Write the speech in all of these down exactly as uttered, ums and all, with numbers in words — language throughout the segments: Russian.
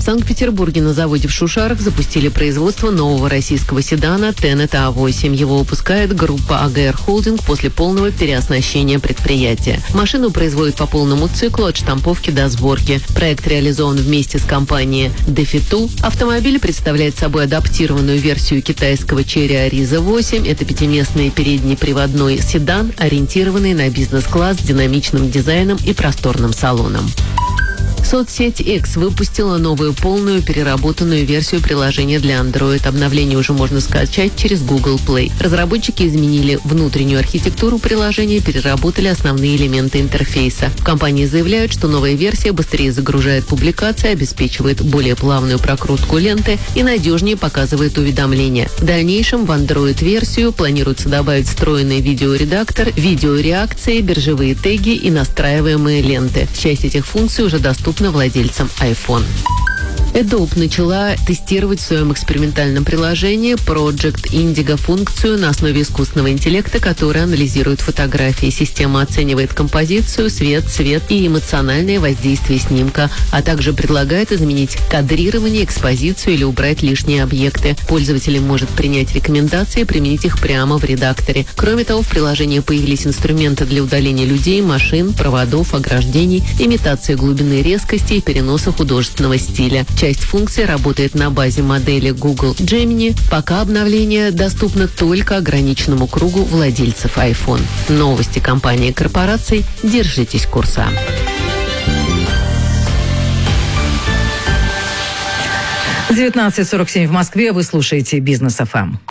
Санкт-Петербурге на заводе в Шушарах запустили производство нового российского седана Tenet а восемь. Его выпускает группа а гэ эр Holding после полного переоснащения предприятия. Машину производят по полному циклу от штамповки до сборки. Проект реализован вместе с компанией Defeatu. Автомобиль представляет собой адаптированную версию китайского Chery Ariza восемь. Это пятиместный переднеприводной седан, ориентированный на бизнес-класс с динамичным дизайном и просторным салоном. Соцсеть X выпустила новую полную переработанную версию приложения для Android. Обновление уже можно скачать через Google Play. Разработчики изменили внутреннюю архитектуру приложения, переработали основные элементы интерфейса. В компании заявляют, что новая версия быстрее загружает публикации, обеспечивает более плавную прокрутку ленты и надежнее показывает уведомления. В дальнейшем в Android-версию планируется добавить встроенный видеоредактор, видеореакции, биржевые теги и настраиваемые ленты. Часть этих функций уже доступна владельцам iPhone. Adobe начала тестировать в своем экспериментальном приложении Project Indigo функцию на основе искусственного интеллекта, которая анализирует фотографии. Система оценивает композицию, свет, цвет и эмоциональное воздействие снимка, а также предлагает изменить кадрирование, экспозицию или убрать лишние объекты. Пользователь может принять рекомендации и применить их прямо в редакторе. Кроме того, в приложении появились инструменты для удаления людей, машин, проводов, ограждений, имитации глубины резкости и переноса художественного стиля. Часть функций работает на базе модели Google Gemini. Пока обновление доступно только ограниченному кругу владельцев iPhone. Новости компании и корпораций. Держитесь курса. девятнадцать сорок семь в Москве. Вы слушаете Бизнес эф эм.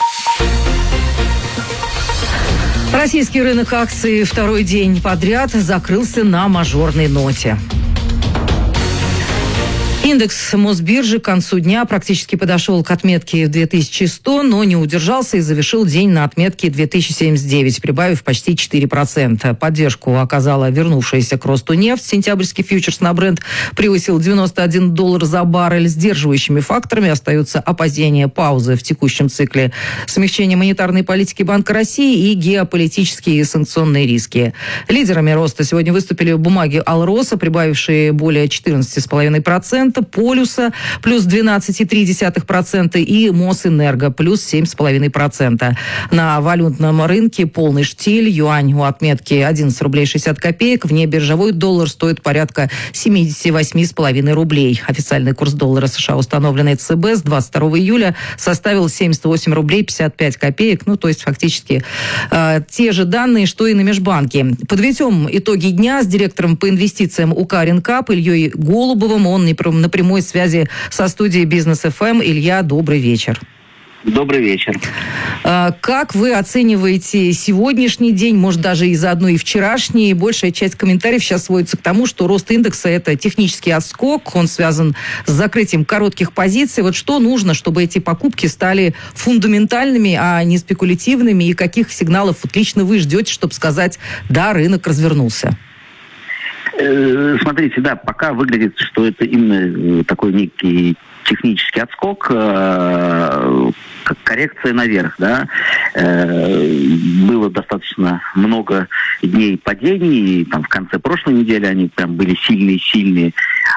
Российский рынок акций второй день подряд закрылся на мажорной ноте. Индекс Мосбиржи к концу дня практически подошел к отметке в две тысячи сто, но не удержался и завершил день на отметке две тысячи семьдесят девять, прибавив почти четыре процента. Поддержку оказала вернувшаяся к росту нефть. Сентябрьский фьючерс на Брент превысил девяносто один доллар за баррель. Сдерживающими факторами остаются опасения паузы в текущем цикле, смягчение монетарной политики Банка России и геополитические и санкционные риски. Лидерами роста сегодня выступили бумаги Алроса, прибавившие более четырнадцать целых пять десятых процента, Полюса плюс двенадцать целых три десятых процента и Мосэнерго плюс семь целых пять десятых процента. На валютном рынке полный штиль. Юань у отметки одиннадцать рублей шестьдесят копеек. Внебиржевой доллар стоит порядка семьдесят восемь целых пять десятых рублей. Официальный курс доллара США, установленный ЦБ с двадцать второго июля, составил семьдесят восемь рублей пятьдесят пять копеек. Ну, то есть фактически э, те же данные, что и на межбанке. Подведем итоги дня с директором по инвестициям УК Ренкап Ильей Голубовым. Он не на прямой связи со студией Бизнес эф эм. Илья, добрый вечер. Добрый вечер. Как вы оцениваете сегодняшний день, может, даже и заодно и вчерашний? Большая часть комментариев сейчас сводится к тому, что рост индекса – это технический отскок, он связан с закрытием коротких позиций. Вот что нужно, чтобы эти покупки стали фундаментальными, а не спекулятивными? И каких сигналов вот лично вы ждете, чтобы сказать, да, рынок развернулся? Смотрите, да, пока выглядит, что это именно такой некий технический отскок, как коррекция наверх, да. Было достаточно много дней падений, там в конце прошлой недели они прям были сильные-сильные,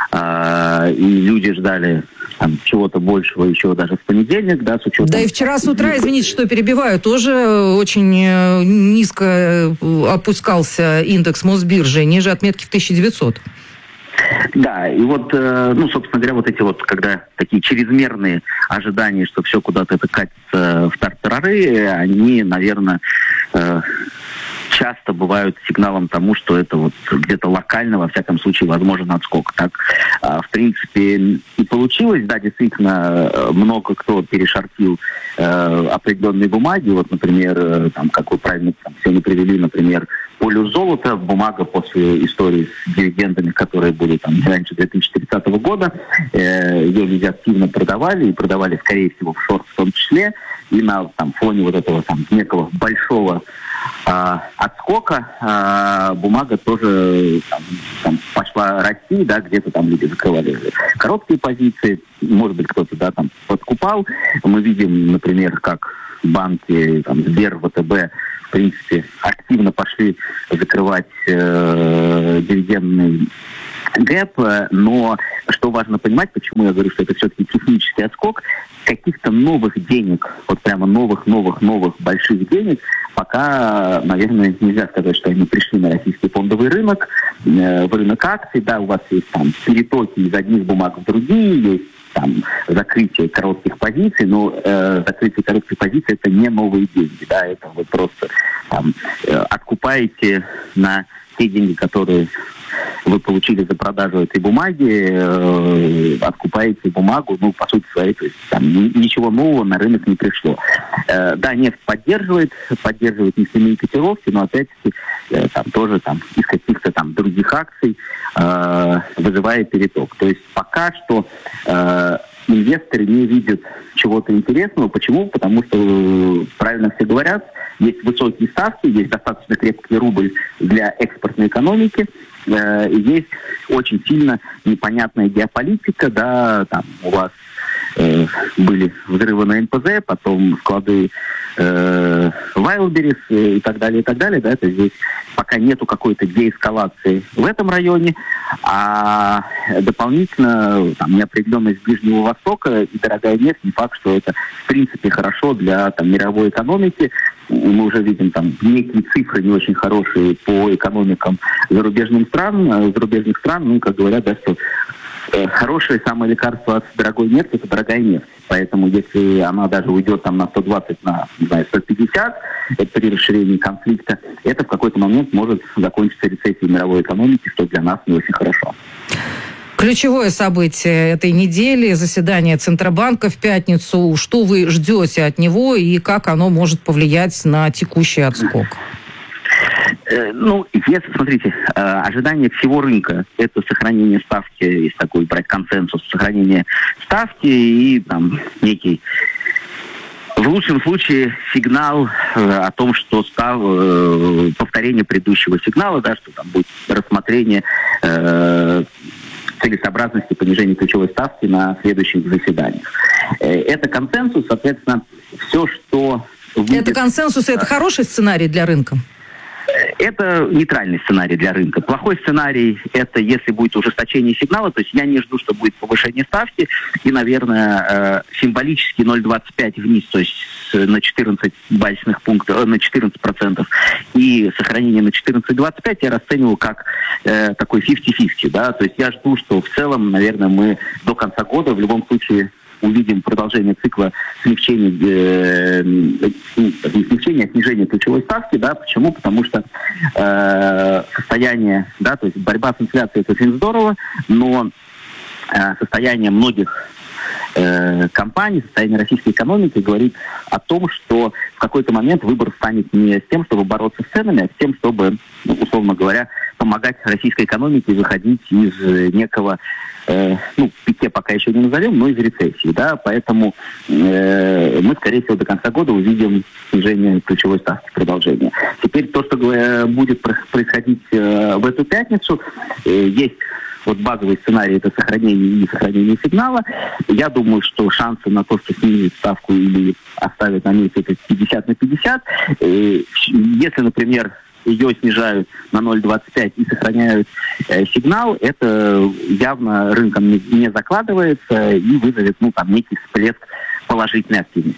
и люди ждали там чего-то большего еще даже в понедельник, да, с учетом... Да и вчера с утра, извините, что перебиваю, тоже очень низко опускался индекс Мосбиржи, ниже отметки в тысяча девятьсот. Да, и вот, ну, собственно говоря, вот эти вот, когда такие чрезмерные ожидания, что все куда-то это катится в тартарары, они, наверное, часто бывают сигналом тому, что это вот где-то локально, во всяком случае, возможен отскок. Так, в принципе, и получилось, да, действительно, много кто перешортил э, определенные бумаги. Вот, например, там, как вы правильно там, сегодня привели, например, Полюс золота, бумага после истории с дивидендами, которые были там раньше две тысячи тридцатого года, э, ее люди активно продавали, и продавали, скорее всего, в шорт в том числе, и на там, фоне вот этого там некого большого э, отскока э, бумага тоже там, там, пошла расти, да, где-то там люди закрывали короткие позиции, может быть, кто-то, да, там подкупал. Мы видим, например, как банки, там, Сбер, ВТБ, в принципе, активно пошли закрывать э, дивидендные гэп, но что важно понимать, почему я говорю, что это все-таки технический отскок, каких-то новых денег, вот прямо новых-новых-новых больших денег, пока, наверное, нельзя сказать, что они пришли на российский фондовый рынок, э, в рынок акций, да, у вас есть там перетоки из одних бумаг в другие, есть там закрытие коротких позиций, но э, закрытие коротких позиций это не новые деньги, да, это вы просто там э, откупаете на те деньги, которые вы получили за продажу этой бумаги, э, откупаете бумагу, ну, по сути своей, то есть там ничего нового на рынок не пришло. Э, да, нефть поддерживает, поддерживает нефтяные котировки, но опять-таки э, там тоже там из каких-то там других акций э, вызывает переток. То есть пока что э, инвесторы не видят чего-то интересного. Почему? Потому что, правильно все говорят, есть высокие ставки, есть достаточно крепкий рубль для экспортной экономики, э, и есть очень сильно непонятная геополитика, да, там у вас э, были взрывы на эн пэ зэ, потом склады э, Wildberries и так далее, и так далее, да, это здесь пока нету какой-то деэскалации в этом районе, а дополнительно там неопределенность Ближнего Востока и дорогая нефть, не факт, что это в принципе хорошо для там мировой экономики. Мы уже видим там некие цифры не очень хорошие по экономикам зарубежным стран, зарубежных стран, ну, как говорят, да, что э, хорошее самое лекарство от дорогой нефти – это дорогая нефть. Поэтому если она даже уйдет там на сто двадцать, на, не знаю, сто пятьдесят, это при расширении конфликта, это в какой-то момент может закончиться рецессией мировой экономики, что для нас не очень хорошо. Ключевое событие этой недели – заседание Центробанка в пятницу. Что вы ждете от него и как оно может повлиять на текущий отскок? Ну, если, смотрите, ожидание всего рынка – это сохранение ставки, есть такой брать консенсус, сохранение ставки и там некий, в лучшем случае, сигнал о том, что став, повторение предыдущего сигнала, да, что там будет рассмотрение э, целесообразности понижения ключевой ставки на следующих заседаниях. Это консенсус, соответственно, все, что... Будет... Это консенсус, это хороший сценарий для рынка? Это нейтральный сценарий для рынка. Плохой сценарий – это если будет ужесточение сигнала, то есть я не жду, что будет повышение ставки, и, наверное, символически ноль целых двадцать пять вниз, то есть на четырнадцать базисных пунктов, на четырнадцать процентов, и сохранение на четырнадцать целых двадцать пять я расцениваю как э, такой пятьдесят на пятьдесят, да, то есть я жду, что в целом, наверное, мы до конца года в любом случае увидим продолжение цикла смягчения, э, не смягчения, а снижения ключевой ставки, да, почему? Потому что э, состояние, да, то есть борьба с инфляцией это очень здорово, но э, состояние многих э, компаний, состояние российской экономики говорит о том, что в какой-то момент выбор станет не с тем, чтобы бороться с ценами, а с тем, чтобы, ну, условно говоря, помогать российской экономике выходить из некого, э, ну, пике пока еще не назовем, но из рецессии, да, поэтому э, мы, скорее всего, до конца года увидим снижение ключевой ставки, продолжение. Теперь то, что э, будет происходить э, в эту пятницу, э, есть вот базовый сценарий, это сохранение и сохранение сигнала. Я думаю, что шансы на то, что снизит ставку или оставят на месте, это пятьдесят на пятьдесят. Э, если, например, ее снижают на ноль целых двадцать пять и сохраняют э, сигнал, это явно рынком не, не закладывается и вызовет, ну, там, некий всплеск положительной активности.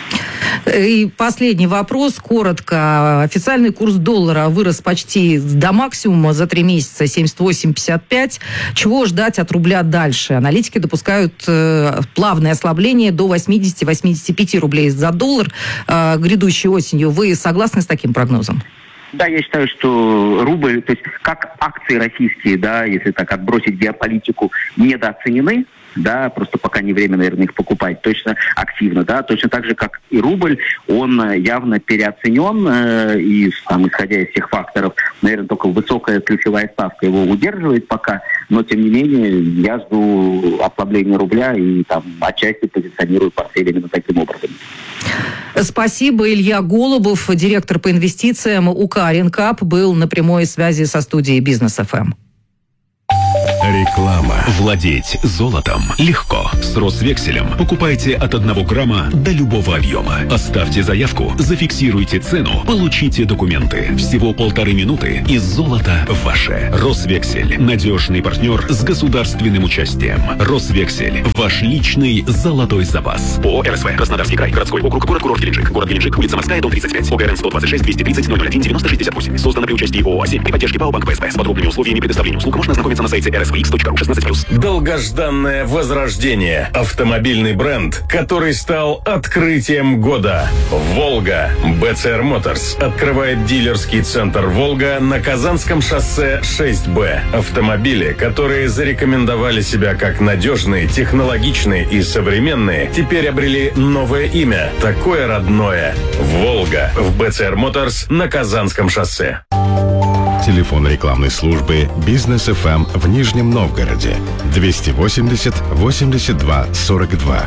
И последний вопрос, коротко. Официальный курс доллара вырос почти до максимума за три месяца, семьдесят восемь пятьдесят пять. Чего ждать от рубля дальше? Аналитики допускают э, плавное ослабление до восемьдесят - восемьдесят пять рублей за доллар э, грядущей осенью. Вы согласны с таким прогнозом? Да, я считаю, что рубль, то есть как акции российские, да, если так отбросить геополитику, недооценены, да, просто пока не время, наверное, их покупать точно активно, да, точно так же, как и рубль, он явно переоценен, э, и, там, исходя из всех факторов, наверное, только высокая ключевая ставка его удерживает пока, но, тем не менее, я жду ослабления рубля и, там, отчасти позиционирую портфель именно таким образом. Спасибо. Илья Голубов, директор по инвестициям УК «Ренкап», был на прямой связи со студией «Бизнес эф эм». Реклама. Владеть золотом легко. С Росвекселем покупайте от одного грамма до любого объема. Оставьте заявку, зафиксируйте цену, получите документы. Всего полторы минуты, и золото ваше. Росвексель. Надежный партнер с государственным участием. Росвексель. Ваш личный золотой запас. ООО РСВ. Краснодарский край. Городской округ. Город-курорт Геленджик. Город Геленджик. Улица Морская, дом тридцать пять. ОГРН сто двадцать шесть двести тридцать ноль ноль один девяносто шестьдесят восемь. Создано при участии ООО «Семь» при поддержке ПАО «Банк ПСБ». С подробными условиями предоставления услуг можно ознакомиться на сайте эр эс ви икс точка ру шестнадцать плюс. Долгожданное возрождение. Автомобильный бренд, который стал открытием года. «Волга». бэ цэ эр Motors открывает дилерский центр «Волга» на Казанском шоссе шесть бэ. Автомобили, которые зарекомендовали себя как надежные, технологичные и современные, теперь обрели новое имя, такое родное. «Волга» в бэ цэ эр Motors на Казанском шоссе. Телефон рекламной службы «Бизнес эф эм» в Нижнем Новгороде двести восемьдесят восемьдесят два сорок два.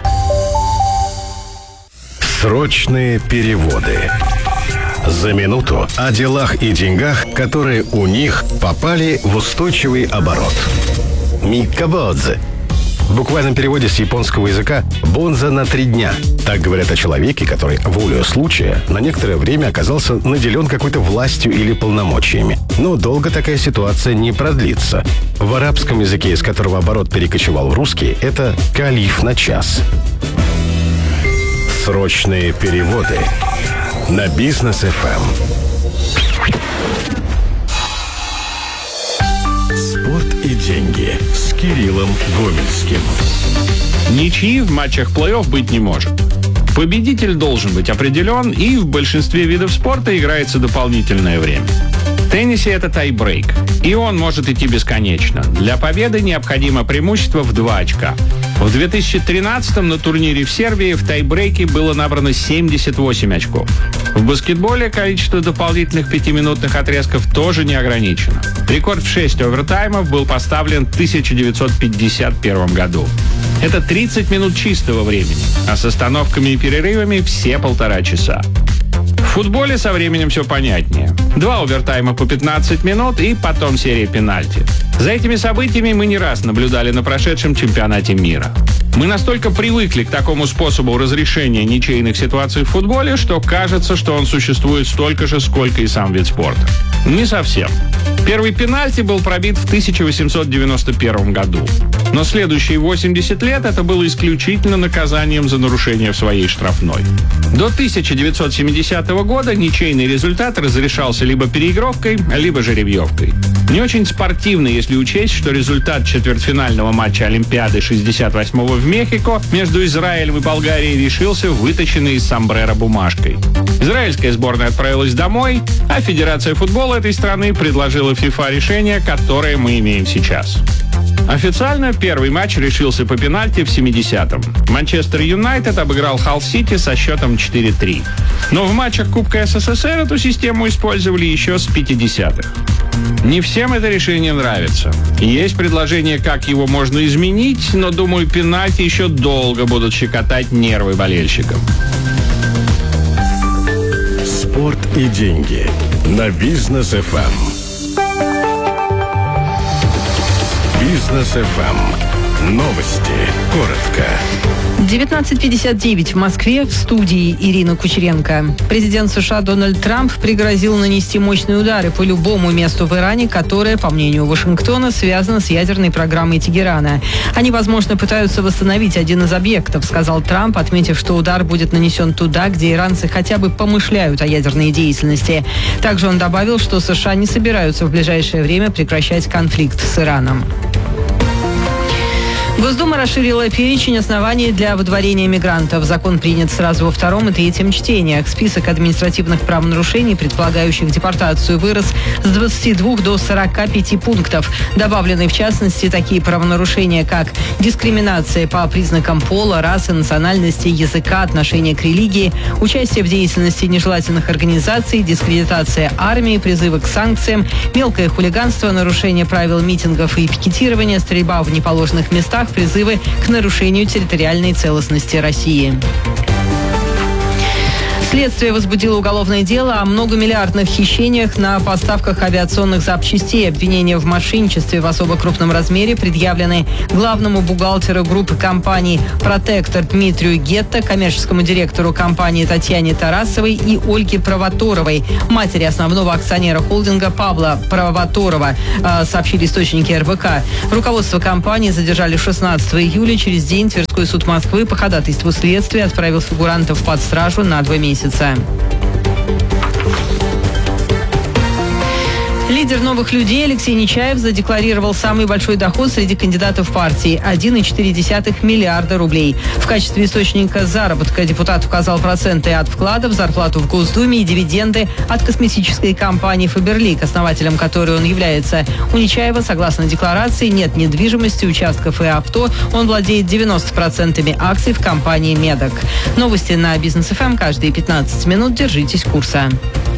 Срочные переводы. За минуту о делах и деньгах, которые у них попали в устойчивый оборот. Миккабодзе. В буквальном переводе с японского языка «бонза на три дня». Так говорят о человеке, который, волею случая, на некоторое время оказался наделен какой-то властью или полномочиями. Но долго такая ситуация не продлится. В арабском языке, из которого оборот перекочевал в русский, это «калиф на час». Срочные переводы на Бизнес эф эм. Спорт и деньги с Кириллом Гомельским. Ничьи в матчах плей-офф быть не может. Победитель должен быть определен, и в большинстве видов спорта играется дополнительное время. В теннисе это тайбрейк, и он может идти бесконечно. Для победы необходимо преимущество в два очка. В две тысячи тринадцатом на турнире в Сербии в тайбрейке было набрано семьдесят восемь очков. В баскетболе количество дополнительных пятиминутных отрезков тоже не ограничено. Рекорд в шесть овертаймов был поставлен в тысяча девятьсот пятьдесят первом году. Это тридцать минут чистого времени, а с остановками и перерывами все полтора часа. В футболе со временем все понятнее. Два овертайма по пятнадцать минут и потом серия пенальти. За этими событиями мы не раз наблюдали на прошедшем чемпионате мира. Мы настолько привыкли к такому способу разрешения ничейных ситуаций в футболе, что кажется, что он существует столько же, сколько и сам вид спорта. Не совсем. Первый пенальти был пробит в тысяча восемьсот девяносто первом году. Но следующие восемьдесят лет это было исключительно наказанием за нарушение в своей штрафной. До тысяча девятьсот семидесятого года ничейный результат разрешался либо переигровкой, либо жеребьевкой. Не очень спортивно, если учесть, что результат четвертьфинального матча Олимпиады шестьдесят восьмого в Мехико между Израилем и Болгарией решился вытащенный из сомбреро бумажкой. Израильская сборная отправилась домой, а Федерация футбола этой страны предложила ФИФА решение, которое мы имеем сейчас. Официально первый матч решился по пенальти в семидесятом. Манчестер Юнайтед обыграл Халл-Сити со счетом четыре три. Но в матчах Кубка СССР эту систему использовали еще с пятидесятых. Не всем это решение нравится. Есть предложение, как его можно изменить, но, думаю, пенальти еще долго будут щекотать нервы болельщикам. Спорт и деньги на Бизнес эф эм. Бизнес эф эм. Новости. Коротко. девятнадцать пятьдесят девять в Москве, в студии Ирина Кучеренко. Президент США Дональд Трамп пригрозил нанести мощные удары по любому месту в Иране, которое, по мнению Вашингтона, связано с ядерной программой Тегерана. Они, возможно, пытаются восстановить один из объектов, сказал Трамп, отметив, что удар будет нанесен туда, где иранцы хотя бы помышляют о ядерной деятельности. Также он добавил, что США не собираются в ближайшее время прекращать конфликт с Ираном. Госдума расширила перечень оснований для выдворения мигрантов. Закон принят сразу во втором и третьем чтениях. Список административных правонарушений, предполагающих депортацию, вырос с двадцати двух до сорока пяти пунктов. Добавлены, в частности, такие правонарушения, как дискриминация по признакам пола, расы, национальности, языка, отношения к религии, участие в деятельности нежелательных организаций, дискредитация армии, призывы к санкциям, мелкое хулиганство, нарушение правил митингов и пикетирования, стрельба в неположенных местах, призывы к нарушению территориальной целостности России. Следствие возбудило уголовное дело о многомиллиардных хищениях на поставках авиационных запчастей. Обвинения в мошенничестве в особо крупном размере предъявлены главному бухгалтеру группы компаний «Протектор» Дмитрию Гетто, коммерческому директору компании Татьяне Тарасовой и Ольге Провоторовой, матери основного акционера холдинга Павла Провоторова, сообщили источники эр бэ ка. Руководство компании задержали шестнадцатого июля. Через день Тверской суд Москвы по ходатайству следствия отправил фигурантов под стражу на два месяца. Лидер «Новых людей» Алексей Нечаев задекларировал самый большой доход среди кандидатов партии – один целых четыре десятых миллиарда рублей. В качестве источника заработка депутат указал проценты от вкладов, зарплату в Госдуме и дивиденды от косметической компании «Фаберлик», основателем которой он является. У Нечаева, согласно декларации, нет недвижимости, участков и авто. Он владеет девяноста процентами акций в компании «Медок». Новости на Бизнес эф эм каждые пятнадцать минут. Держитесь курса.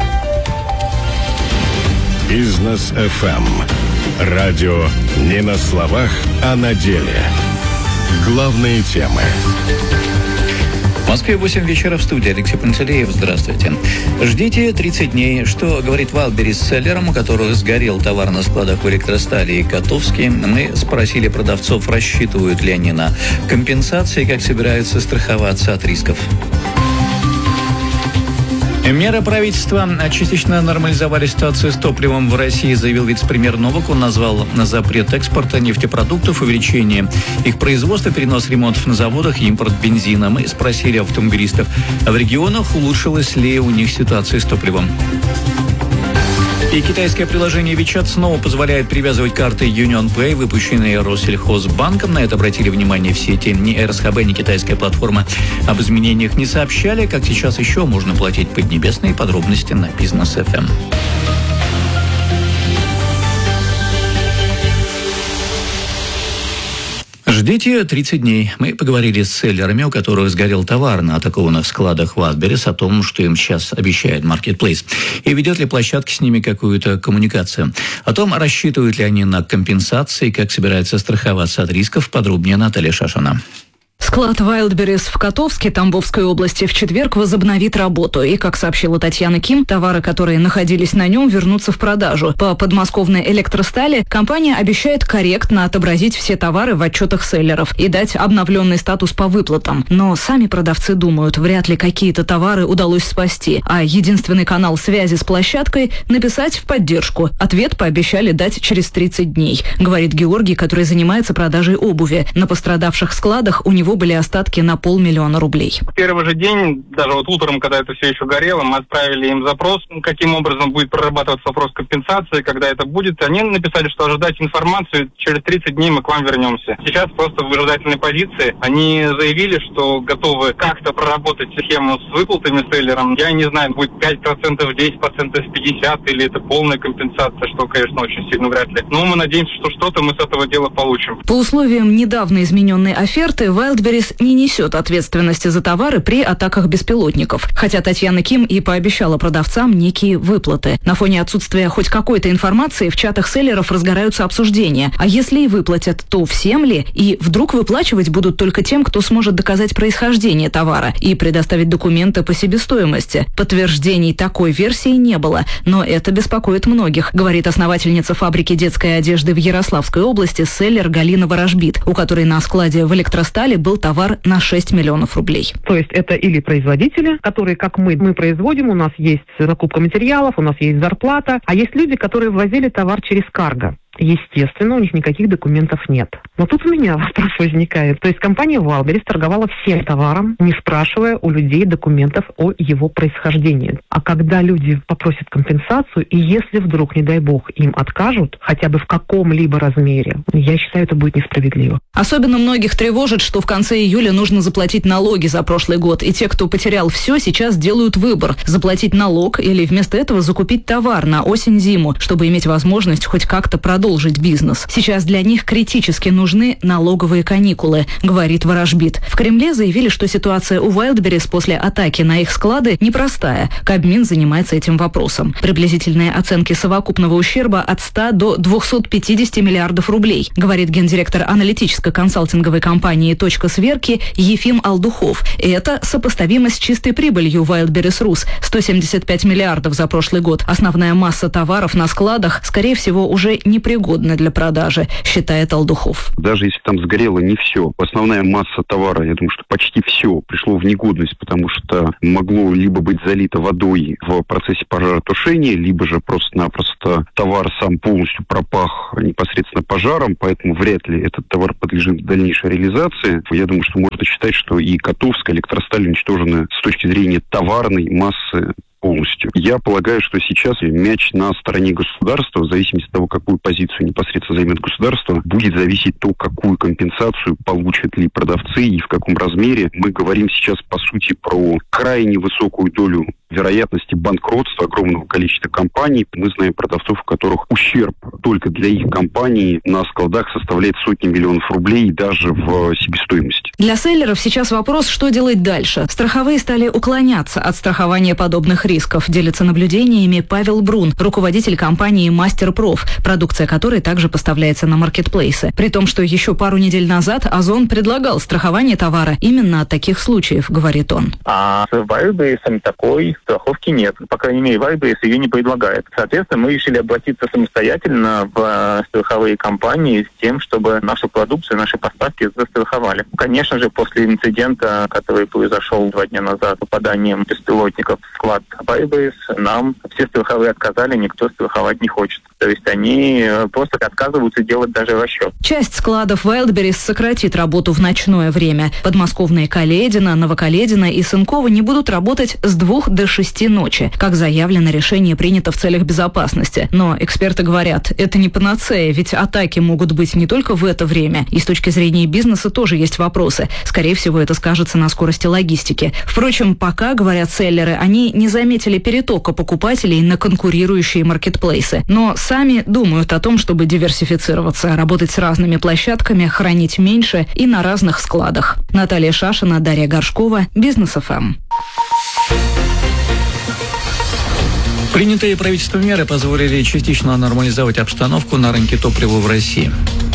Бизнес эф эм. Радио не на словах, а на деле. Главные темы. В Москве восемь вечера, в студии Алексей Пантелеев. Здравствуйте. Ждите тридцать дней. Что говорит Wildberries с селлером, у которых сгорел товар на складах в Электростали и Котовске? Мы спросили продавцов, рассчитывают ли они на компенсации, как собираются страховаться от рисков. Меры правительства частично нормализовали ситуацию с топливом в России, заявил вице-премьер Новак. Он назвал запрет экспорта нефтепродуктов, увеличение их производства, перенос ремонтов на заводах и импорт бензина. Мы спросили автомобилистов, а в регионах улучшилась ли у них ситуация с топливом. И китайское приложение WeChat снова позволяет привязывать карты UnionPay, выпущенные Россельхозбанком. На это обратили внимание в сети. Ни эр эс ха бэ, ни китайская платформа об изменениях не сообщали. Как сейчас еще можно платить поднебесные? Подробности на Бизнес эф эм. Ждите тридцать дней. Мы поговорили с селлерами, у которых сгорел товар на атакованных складах Wildberries, о том, что им сейчас обещает Marketplace. И ведет ли площадка с ними какую-то коммуникацию. О том, рассчитывают ли они на компенсации, как собираются страховаться от рисков, подробнее Наталья Шашина. Склад Wildberries в Котовске, Тамбовской области, в четверг возобновит работу. И, как сообщила Татьяна Ким, товары, которые находились на нем, вернутся в продажу. По подмосковной Электростали компания обещает корректно отобразить все товары в отчетах селлеров и дать обновленный статус по выплатам. Но сами продавцы думают, вряд ли какие-то товары удалось спасти. А единственный канал связи с площадкой – написать в поддержку. Ответ пообещали дать через тридцать дней, говорит Георгий, который занимается продажей обуви. На пострадавших складах у него были остатки на полмиллиона рублей. В первый же день, даже вот утром, когда это все еще горело, мы отправили им запрос, каким образом будет прорабатываться вопрос компенсации, когда это будет. Они написали, что ожидайте информацию, через тридцать дней мы к вам вернемся. Сейчас просто в выжидательной позиции. Они заявили, что готовы как-то проработать схему с выплатами селлерам. Я не знаю, будет пять процентов, десять процентов, пятьдесят процентов или это полная компенсация, что, конечно, очень сильно вряд ли. Но мы надеемся, что что-то мы с этого дела получим. По условиям недавно измененной оферты, Wildberries не несет ответственности за товары при атаках беспилотников. Хотя Татьяна Ким и пообещала продавцам некие выплаты. На фоне отсутствия хоть какой-то информации в чатах селлеров разгораются обсуждения. А если и выплатят, то всем ли? И вдруг выплачивать будут только тем, кто сможет доказать происхождение товара и предоставить документы по себестоимости. Подтверждений такой версии не было, но это беспокоит многих, говорит основательница фабрики детской одежды в Ярославской области селлер Галина Ворожбит, у которой на складе в Электростале был товар на шесть миллионов рублей. То есть это или производители, которые, как мы, мы производим, у нас есть закупка материалов, у нас есть зарплата, а есть люди, которые ввозили товар через карго. Естественно, у них никаких документов нет. Но тут у меня вопрос возникает. То есть компания Wildberries торговала всем товаром, не спрашивая у людей документов о его происхождении. А когда люди попросят компенсацию, и если вдруг, не дай бог, им откажут, хотя бы в каком-либо размере, я считаю, это будет несправедливо. Особенно многих тревожит, что в конце июля нужно заплатить налоги за прошлый год. И те, кто потерял все, сейчас делают выбор – заплатить налог или вместо этого закупить товар на осень-зиму, чтобы иметь возможность хоть как-то продолжить продолжить бизнес. Сейчас для них критически нужны налоговые каникулы, говорит Ворожбит. В Кремле заявили, что ситуация у Wildberries после атаки на их склады непростая. Кабмин занимается этим вопросом. Приблизительные оценки совокупного ущерба от ста до двухсот пятидесяти миллиардов рублей, говорит гендиректор аналитической консалтинговой компании «Точка сверки» Ефим Алдухов. И это сопоставимо с чистой прибылью Wildberries Rus – сто семьдесят пять миллиардов за прошлый год. Основная масса товаров на складах, скорее всего, уже непригодна для продажи, считает Алдухов. Даже если там сгорело не все, основная масса товара, я думаю, что почти все пришло в негодность, потому что могло либо быть залито водой в процессе пожаротушения, либо же просто-напросто товар сам полностью пропах непосредственно пожаром, поэтому вряд ли этот товар подлежит дальнейшей реализации. Я думаю, что можно считать, что и Котовская электросталь уничтожена с точки зрения товарной массы полностью. Я полагаю, что сейчас мяч на стороне государства, в зависимости от того, какую позицию непосредственно займет государство, будет зависеть то, какую компенсацию получат ли продавцы и в каком размере. Мы говорим сейчас, по сути, про крайне высокую долю вероятности банкротства огромного количества компаний. Мы знаем продавцов, у которых ущерб только для их компании на складах составляет сотни миллионов рублей даже в себестоимости. Для селлеров сейчас вопрос, что делать дальше. Страховые стали уклоняться от страхования подобных рисков, делится наблюдениями Павел Брун, руководитель компании «Мастерпроф», продукция которой также поставляется на маркетплейсы. При том, что еще пару недель назад Озон предлагал страхование товара именно от таких случаев, говорит он. А с Wildberries такой страховки нет. По крайней мере, Wildberries ее не предлагает. Соответственно, мы решили обратиться самостоятельно в страховые компании с тем, чтобы нашу продукцию, наши поставки застраховали. Конечно же, после инцидента, который произошел два дня назад, попаданием беспилотников в склад Wildberries, нам все страховые отказали, никто страховать не хочет. То есть они просто отказываются делать даже расчет. Часть складов Wildberries сократит работу в ночное время. Подмосковные Каледино, Новокаледино и Сынково не будут работать с двух до шести ночи. Как заявлено, решение принято в целях безопасности. Но эксперты говорят, это не панацея, ведь атаки могут быть не только в это время. И с точки зрения бизнеса тоже есть вопросы. Скорее всего, это скажется на скорости логистики. Впрочем, пока, говорят селлеры, они не заметили перетока покупателей на конкурирующие маркетплейсы. Но сами думают о том, чтобы диверсифицироваться, работать с разными площадками, хранить меньше и на разных складах. Наталья Шашина, Дарья Горшкова, Бизнес эф эм. Принятые правительством меры позволили частично нормализовать обстановку на рынке топлива в России.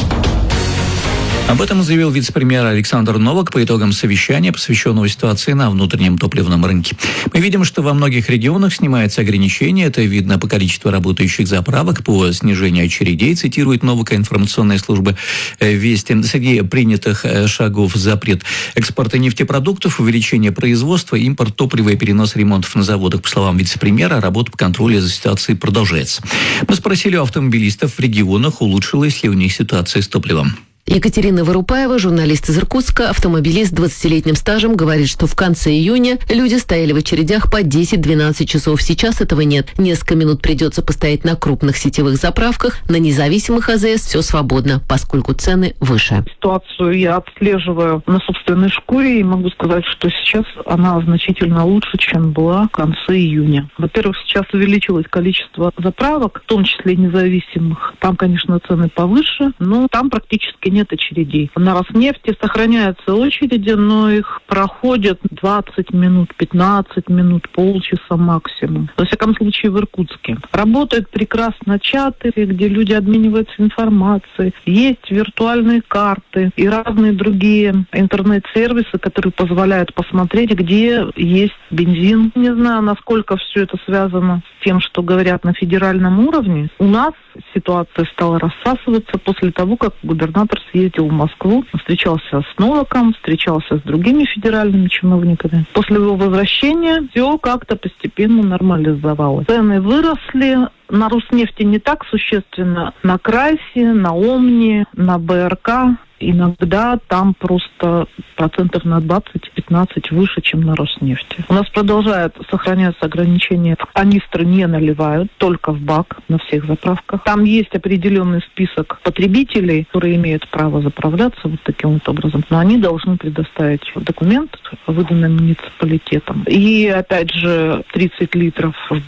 Об этом заявил вице-премьер Александр Новак по итогам совещания, посвященного ситуации на внутреннем топливном рынке. Мы видим, что во многих регионах снимаются ограничения. Это видно по количеству работающих заправок, по снижению очередей, цитирует Новака информационная служба «Вести». Среди принятых шагов запрет экспорта нефтепродуктов, увеличение производства, импорт топлива и перенос ремонтов на заводах. По словам вице-премьера, работа по контролю за ситуацией продолжается. Мы спросили у автомобилистов в регионах, улучшилась ли у них ситуация с топливом. Екатерина Вырупаева, журналист из Иркутска, автомобилист с двадцатилетним стажем, говорит, что в конце июня люди стояли в очередях по десять-двенадцать часов. Сейчас этого нет. Несколько минут придется постоять на крупных сетевых заправках. На независимых а зэ эс все свободно, поскольку цены выше. Ситуацию я отслеживаю на собственной шкуре и могу сказать, что сейчас она значительно лучше, чем была в конце июня. Во-первых, сейчас увеличилось количество заправок, в том числе независимых. Там, конечно, цены повыше, но там практически нет очередей. На Роснефти сохраняются очереди, но их проходят двадцать минут, пятнадцать минут, полчаса максимум. Во всяком случае, в Иркутске. Работают прекрасно чаты, где люди обмениваются информацией. Есть виртуальные карты и разные другие интернет-сервисы, которые позволяют посмотреть, где есть бензин. Не знаю, насколько все это связано с тем, что говорят на федеральном уровне. У нас ситуация стала рассасываться после того, как губернатор съездил в Москву, встречался с Новаком, встречался с другими федеральными чиновниками. После его возвращения все как-то постепенно нормализовалось. Цены выросли. На Роснефти не так существенно. На Крайсе, на Омни, на бэ эр ка. Иногда там просто процентов на двадцать-пятнадцать выше, чем на Роснефти. У нас продолжают сохраняться ограничения. Канистры не наливают, только в бак на всех заправках. Там есть определенный список потребителей, которые имеют право заправляться вот таким вот образом. Но они должны предоставить документ, выданный муниципалитетом. И, опять же, тридцать литров в бак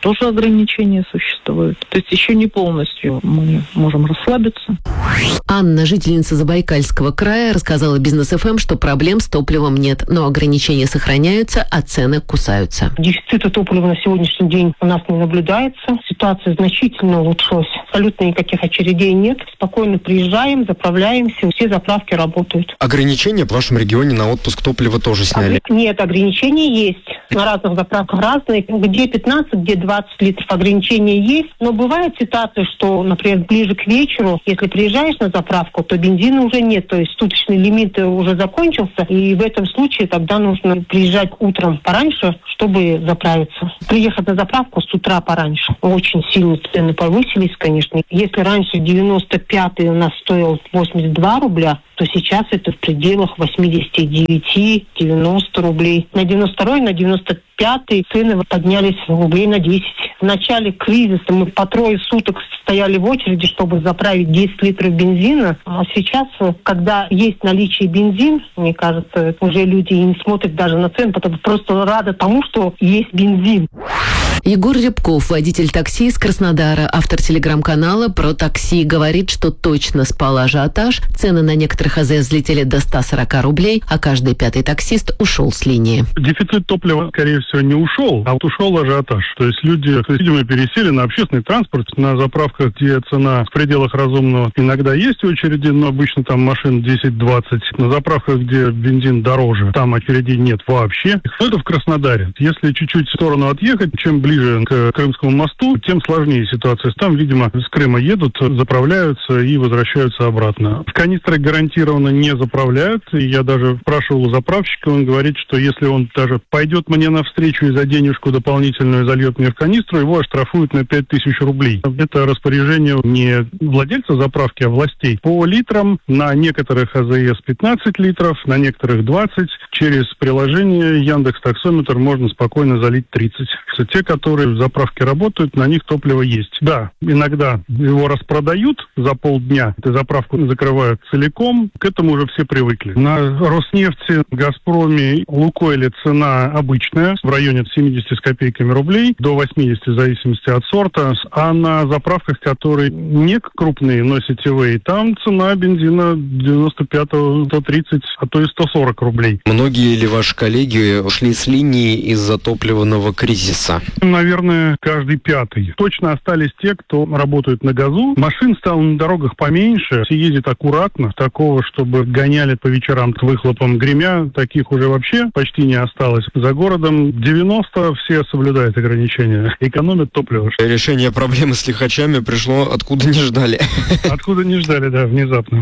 тоже ограничения существуют. То есть еще не полностью мы можем расслабиться. Анна, жительница Забайкальского края, рассказала Бизнес эф эм, что проблем с топливом нет, но ограничения сохраняются, а цены кусаются. Дефицита топлива на сегодняшний день у нас не наблюдается. Ситуация значительно улучшилась. Абсолютно никаких очередей нет. Спокойно приезжаем, заправляемся, все заправки работают. Ограничения в вашем регионе на отпуск топлива тоже сняли? Нет, ограничения есть. На разных заправках разные. Где пятнадцать, где двадцать литров ограничения есть. Но бывает ситуация, что, например, ближе к вечеру, если приезжаешь на заправку, то бензина уже нет. То есть суточный лимит уже закончился. И в этом случае тогда нужно приезжать утром пораньше, чтобы заправиться. Приехать на заправку с утра пораньше. Очень сильно цены повысились, конечно. Если раньше девяносто пятый у нас стоил восемьдесят два рубля, то сейчас это в пределах восемьдесят девять - девяносто рублей. На девяносто второй, на девяносто пятый цены поднялись рублей на десять. В начале кризиса мы по трое суток стояли в очереди, чтобы заправить десять литров бензина. А сейчас, когда есть наличие бензин, мне кажется, уже люди и не смотрят даже на цены, потому что просто рады тому, что есть бензин. Егор Рябков, водитель такси из Краснодара, автор телеграм-канала про такси, говорит, что точно спал ажиотаж. Цены на некоторых АЗС взлетели до ста сорока рублей, а каждый пятый таксист ушел с линии. Дефицит топлива, скорее всего, не ушел, а вот ушел ажиотаж. То есть люди, видимо, пересели на общественный транспорт, на заправках, где цена в пределах разумного. Иногда есть очереди, но обычно там машин десять-двадцать. На заправках, где бензин дороже, там очередей нет вообще. Это в Краснодаре. Если чуть-чуть в сторону отъехать, чем ближе к Крымскому мосту, тем сложнее ситуация. Там, видимо, с Крыма едут, заправляются и возвращаются обратно. В канистры гарантированно не заправляют. Я даже спрашивал у заправщика, он говорит, что если он даже пойдет мне навстречу и за денежку дополнительную зальет мне в канистру, его оштрафуют на пять тысяч рублей. Это распоряжение не владельца заправки, а властей. По литрам на некоторых АЗС пятнадцать литров, на некоторых двадцать. Через приложение Яндекс.Таксометр можно спокойно залить тридцать. Те, которые в заправке работают, на них топливо есть. Да, иногда его распродают за полдня, эту заправку закрывают целиком, к этому уже все привыкли. На Роснефти, Газпроме, Лукойле цена обычная, в районе семьдесят с копейками рублей, до восемьдесят в зависимости от сорта, а на заправках, которые не крупные, но сетевые, там цена бензина девяносто пятого сто тридцать, а то и сто сорок рублей. Многие ли ваши коллеги ушли с линии из-за топливного кризиса? Наверное, каждый пятый. Точно остались те, кто работают на газу. Машин стало на дорогах поменьше. Все ездят аккуратно. Такого, чтобы гоняли по вечерам с выхлопом гремя, таких уже вообще почти не осталось. За городом девяносто все соблюдают ограничения. Экономят топливо. Решение проблемы с лихачами пришло откуда не ждали. Откуда не ждали, да, внезапно.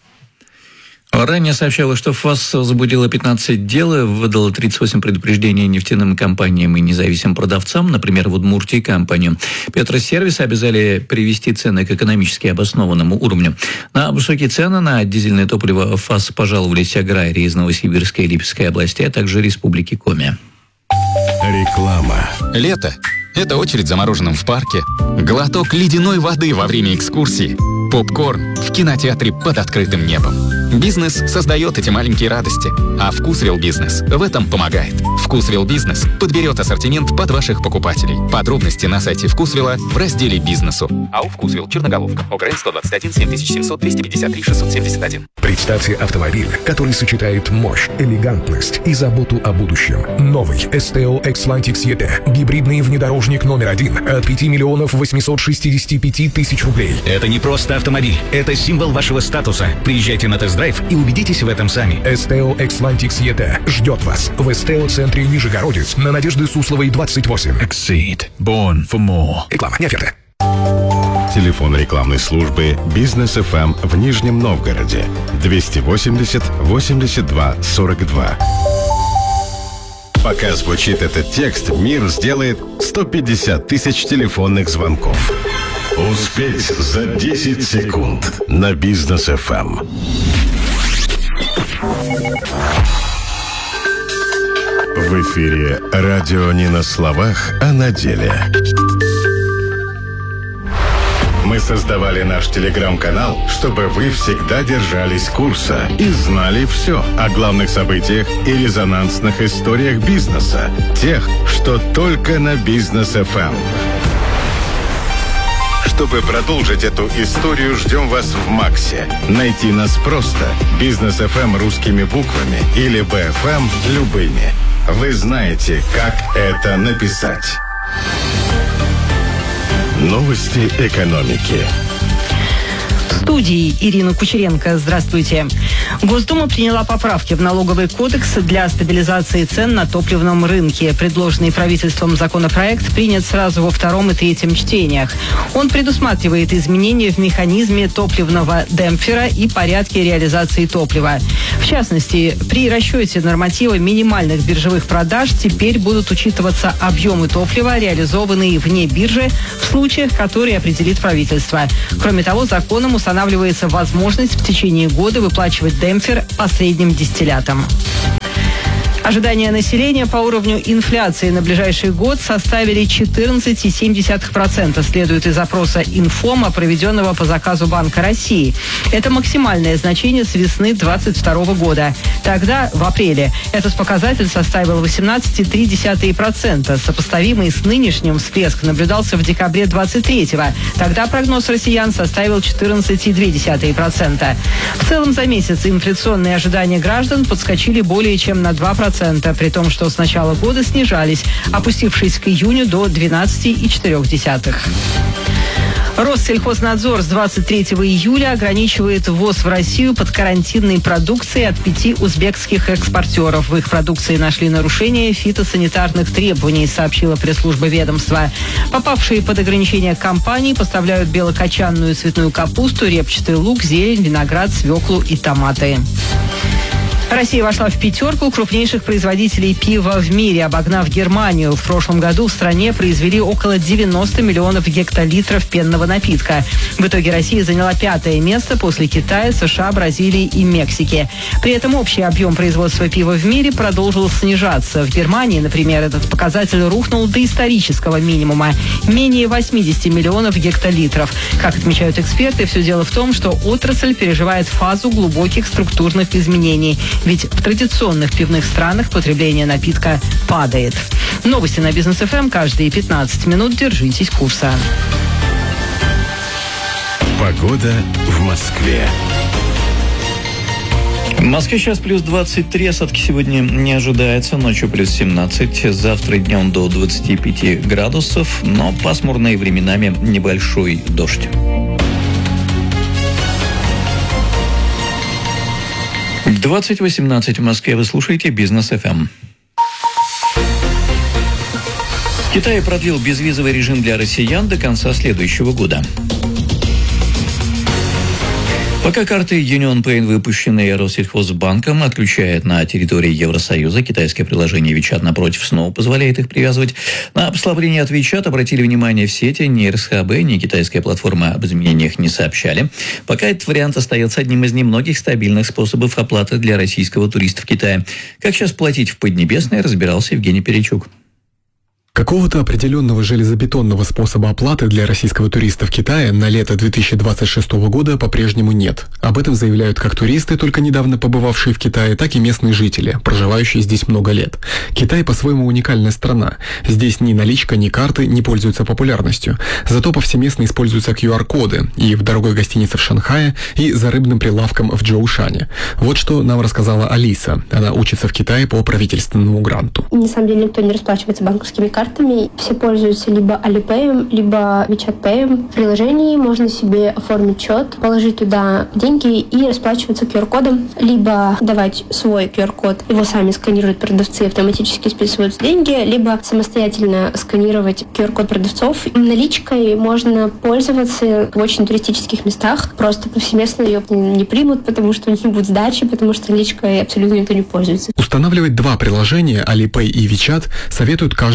Ранее сообщалось, что ФАС возбудила пятнадцать дел, выдала тридцать восемь предупреждений нефтяным компаниям и независимым продавцам, например, в Удмуртии компанию Петросервис обязали привести цены к экономически обоснованному уровню. На высокие цены на дизельное топливо ФАС пожаловались аграрии из Новосибирской и Липецкой областей, а также Республики Коми. Реклама. Лето – это очередь за мороженым в парке, глоток ледяной воды во время экскурсии, попкорн в кинотеатре под открытым небом. Бизнес создает эти маленькие радости, а Вкусвилл Бизнес в этом помогает. Вкусвилл Бизнес подберет ассортимент под ваших покупателей. Подробности на сайте Вкусвилла в разделе «Бизнесу». АО «Вкусвилл», Черноголовка, ОГРН сто двадцать один семь тысяч семьсот двести пятьдесят три шестьсот семьдесят один. Представьте автомобиль, который сочетает мощь, элегантность и заботу о будущем. Новый эс тэ о Xlantic и ти. Гибридный внедорожник номер один от пяти миллионов восемьсот шестьдесят пять тысяч рублей. Это не просто автомобиль, это символ вашего статуса. Приезжайте на тест-драйв и убедитесь в этом сами. эс тэ о Xlantic и ти ждет вас в эс тэ о-центре Нижегородец на Надежды Сусловой двадцать восемь. Exceed. Born for more. Реклама не оферта. Телефон рекламной службы «Бизнес эф эм» в Нижнем Новгороде двести восемьдесят восемьдесят два сорок два. Пока звучит этот текст, мир сделает сто пятьдесят тысяч телефонных звонков. Успеть за десять секунд на Бизнес эф эм. В эфире радио не на словах, а на деле. Мы создавали наш телеграм-канал, чтобы вы всегда держались курса и знали все о главных событиях и резонансных историях бизнеса. Тех, что только на Бизнес эф эм. Чтобы продолжить эту историю, ждем вас в Максе. Найти нас просто. Бизнес эф эм русскими буквами или би эф эм любыми. Вы знаете, как это написать. Новости экономики. В студии Ирина Кучеренко. Здравствуйте. Госдума приняла поправки в налоговый кодекс для стабилизации цен на топливном рынке. Предложенный правительством законопроект принят сразу во втором и третьем чтениях. Он предусматривает изменения в механизме топливного демпфера и порядке реализации топлива. В частности, при расчете норматива минимальных биржевых продаж теперь будут учитываться объемы топлива, реализованные вне биржи, в случаях, которые определит правительство. Кроме того, законом устанавливается возможность в течение года выплачивать демпфер по средним дистиллятам. Ожидания населения по уровню инфляции на ближайший год составили четырнадцать целых семь десятых процента, следует из опроса Информа, проведенного по заказу Банка России. Это максимальное значение с весны двадцать второго года. Тогда, в апреле, этот показатель составил восемнадцать целых три десятых процента. Сопоставимый с нынешним всплеск наблюдался в декабре двадцать третьего. Тогда прогноз россиян составил четырнадцать целых две десятых процента. В целом за месяц инфляционные ожидания граждан подскочили более чем на два процента. При том, что с начала года снижались, опустившись к июню до двенадцати целых четырёх десятых процента. Россельхознадзор с двадцать третьего июля ограничивает ввоз в Россию подкарантинной продукции от пяти узбекских экспортеров. В их продукции нашли нарушение фитосанитарных требований, сообщила пресс-служба ведомства. Попавшие под ограничения компании поставляют белокочанную цветную капусту, репчатый лук, зелень, виноград, свеклу и томаты. Россия вошла в пятерку крупнейших производителей пива в мире, обогнав Германию. В прошлом году в стране произвели около девяноста миллионов гектолитров пенного напитка. В итоге Россия заняла пятое место после Китая, США, Бразилии и Мексики. При этом общий объем производства пива в мире продолжил снижаться. В Германии, например, этот показатель рухнул до исторического минимума – менее восьмидесяти миллионов гектолитров. Как отмечают эксперты, все дело в том, что отрасль переживает фазу глубоких структурных изменений. Ведь в традиционных пивных странах потребление напитка падает. Новости на Бизнес эф эм каждые пятнадцать минут. Держитесь курса. Погода в Москве. В Москве сейчас плюс двадцать три, осадки сегодня не ожидается, ночью плюс семнадцать, завтра днем до двадцати пяти градусов, но пасмурно и временами небольшой дождь. двадцать восемнадцать в Москве. Вы слушаете Бизнес эф эм. Китай продлил безвизовый режим для россиян до конца следующего года. Пока карты UnionPay, выпущенные Россельхозбанком, отключает на территории Евросоюза, китайское приложение WeChat, напротив, снова позволяет их привязывать. На послабление от WeChat обратили внимание в сети, ни эр эс ха бэ, ни китайская платформа об изменениях не сообщали. Пока этот вариант остается одним из немногих стабильных способов оплаты для российского туриста в Китае. Как сейчас платить в Поднебесной, разбирался Евгений Перечук. Какого-то определенного железобетонного способа оплаты для российского туриста в Китае на лето две тысячи двадцать шестого года по-прежнему нет. Об этом заявляют как туристы, только недавно побывавшие в Китае, так и местные жители, проживающие здесь много лет. Китай по-своему уникальная страна. Здесь ни наличка, ни карты не пользуются популярностью. Зато повсеместно используются ку ар коды и в дорогой гостинице в Шанхае, и за рыбным прилавком в Джоушане. Вот что нам рассказала Алиса. Она учится в Китае по правительственному гранту. На самом деле никто не расплачивается банковскими картами. Все пользуются либо Alipay, либо WeChat Pay. В приложении можно себе оформить счет, положить туда деньги и расплачиваться ку ар кодом, либо давать свой ку ар код, его сами сканируют продавцы, автоматически списываются деньги, либо самостоятельно сканировать ку ар код продавцов. Наличкой можно пользоваться в очень туристических местах, просто повсеместно ее не примут, потому что у них не будет сдачи, потому что наличкой абсолютно никто не пользуется. Устанавливать два приложения, Alipay и WeChat, советуют каждому новичку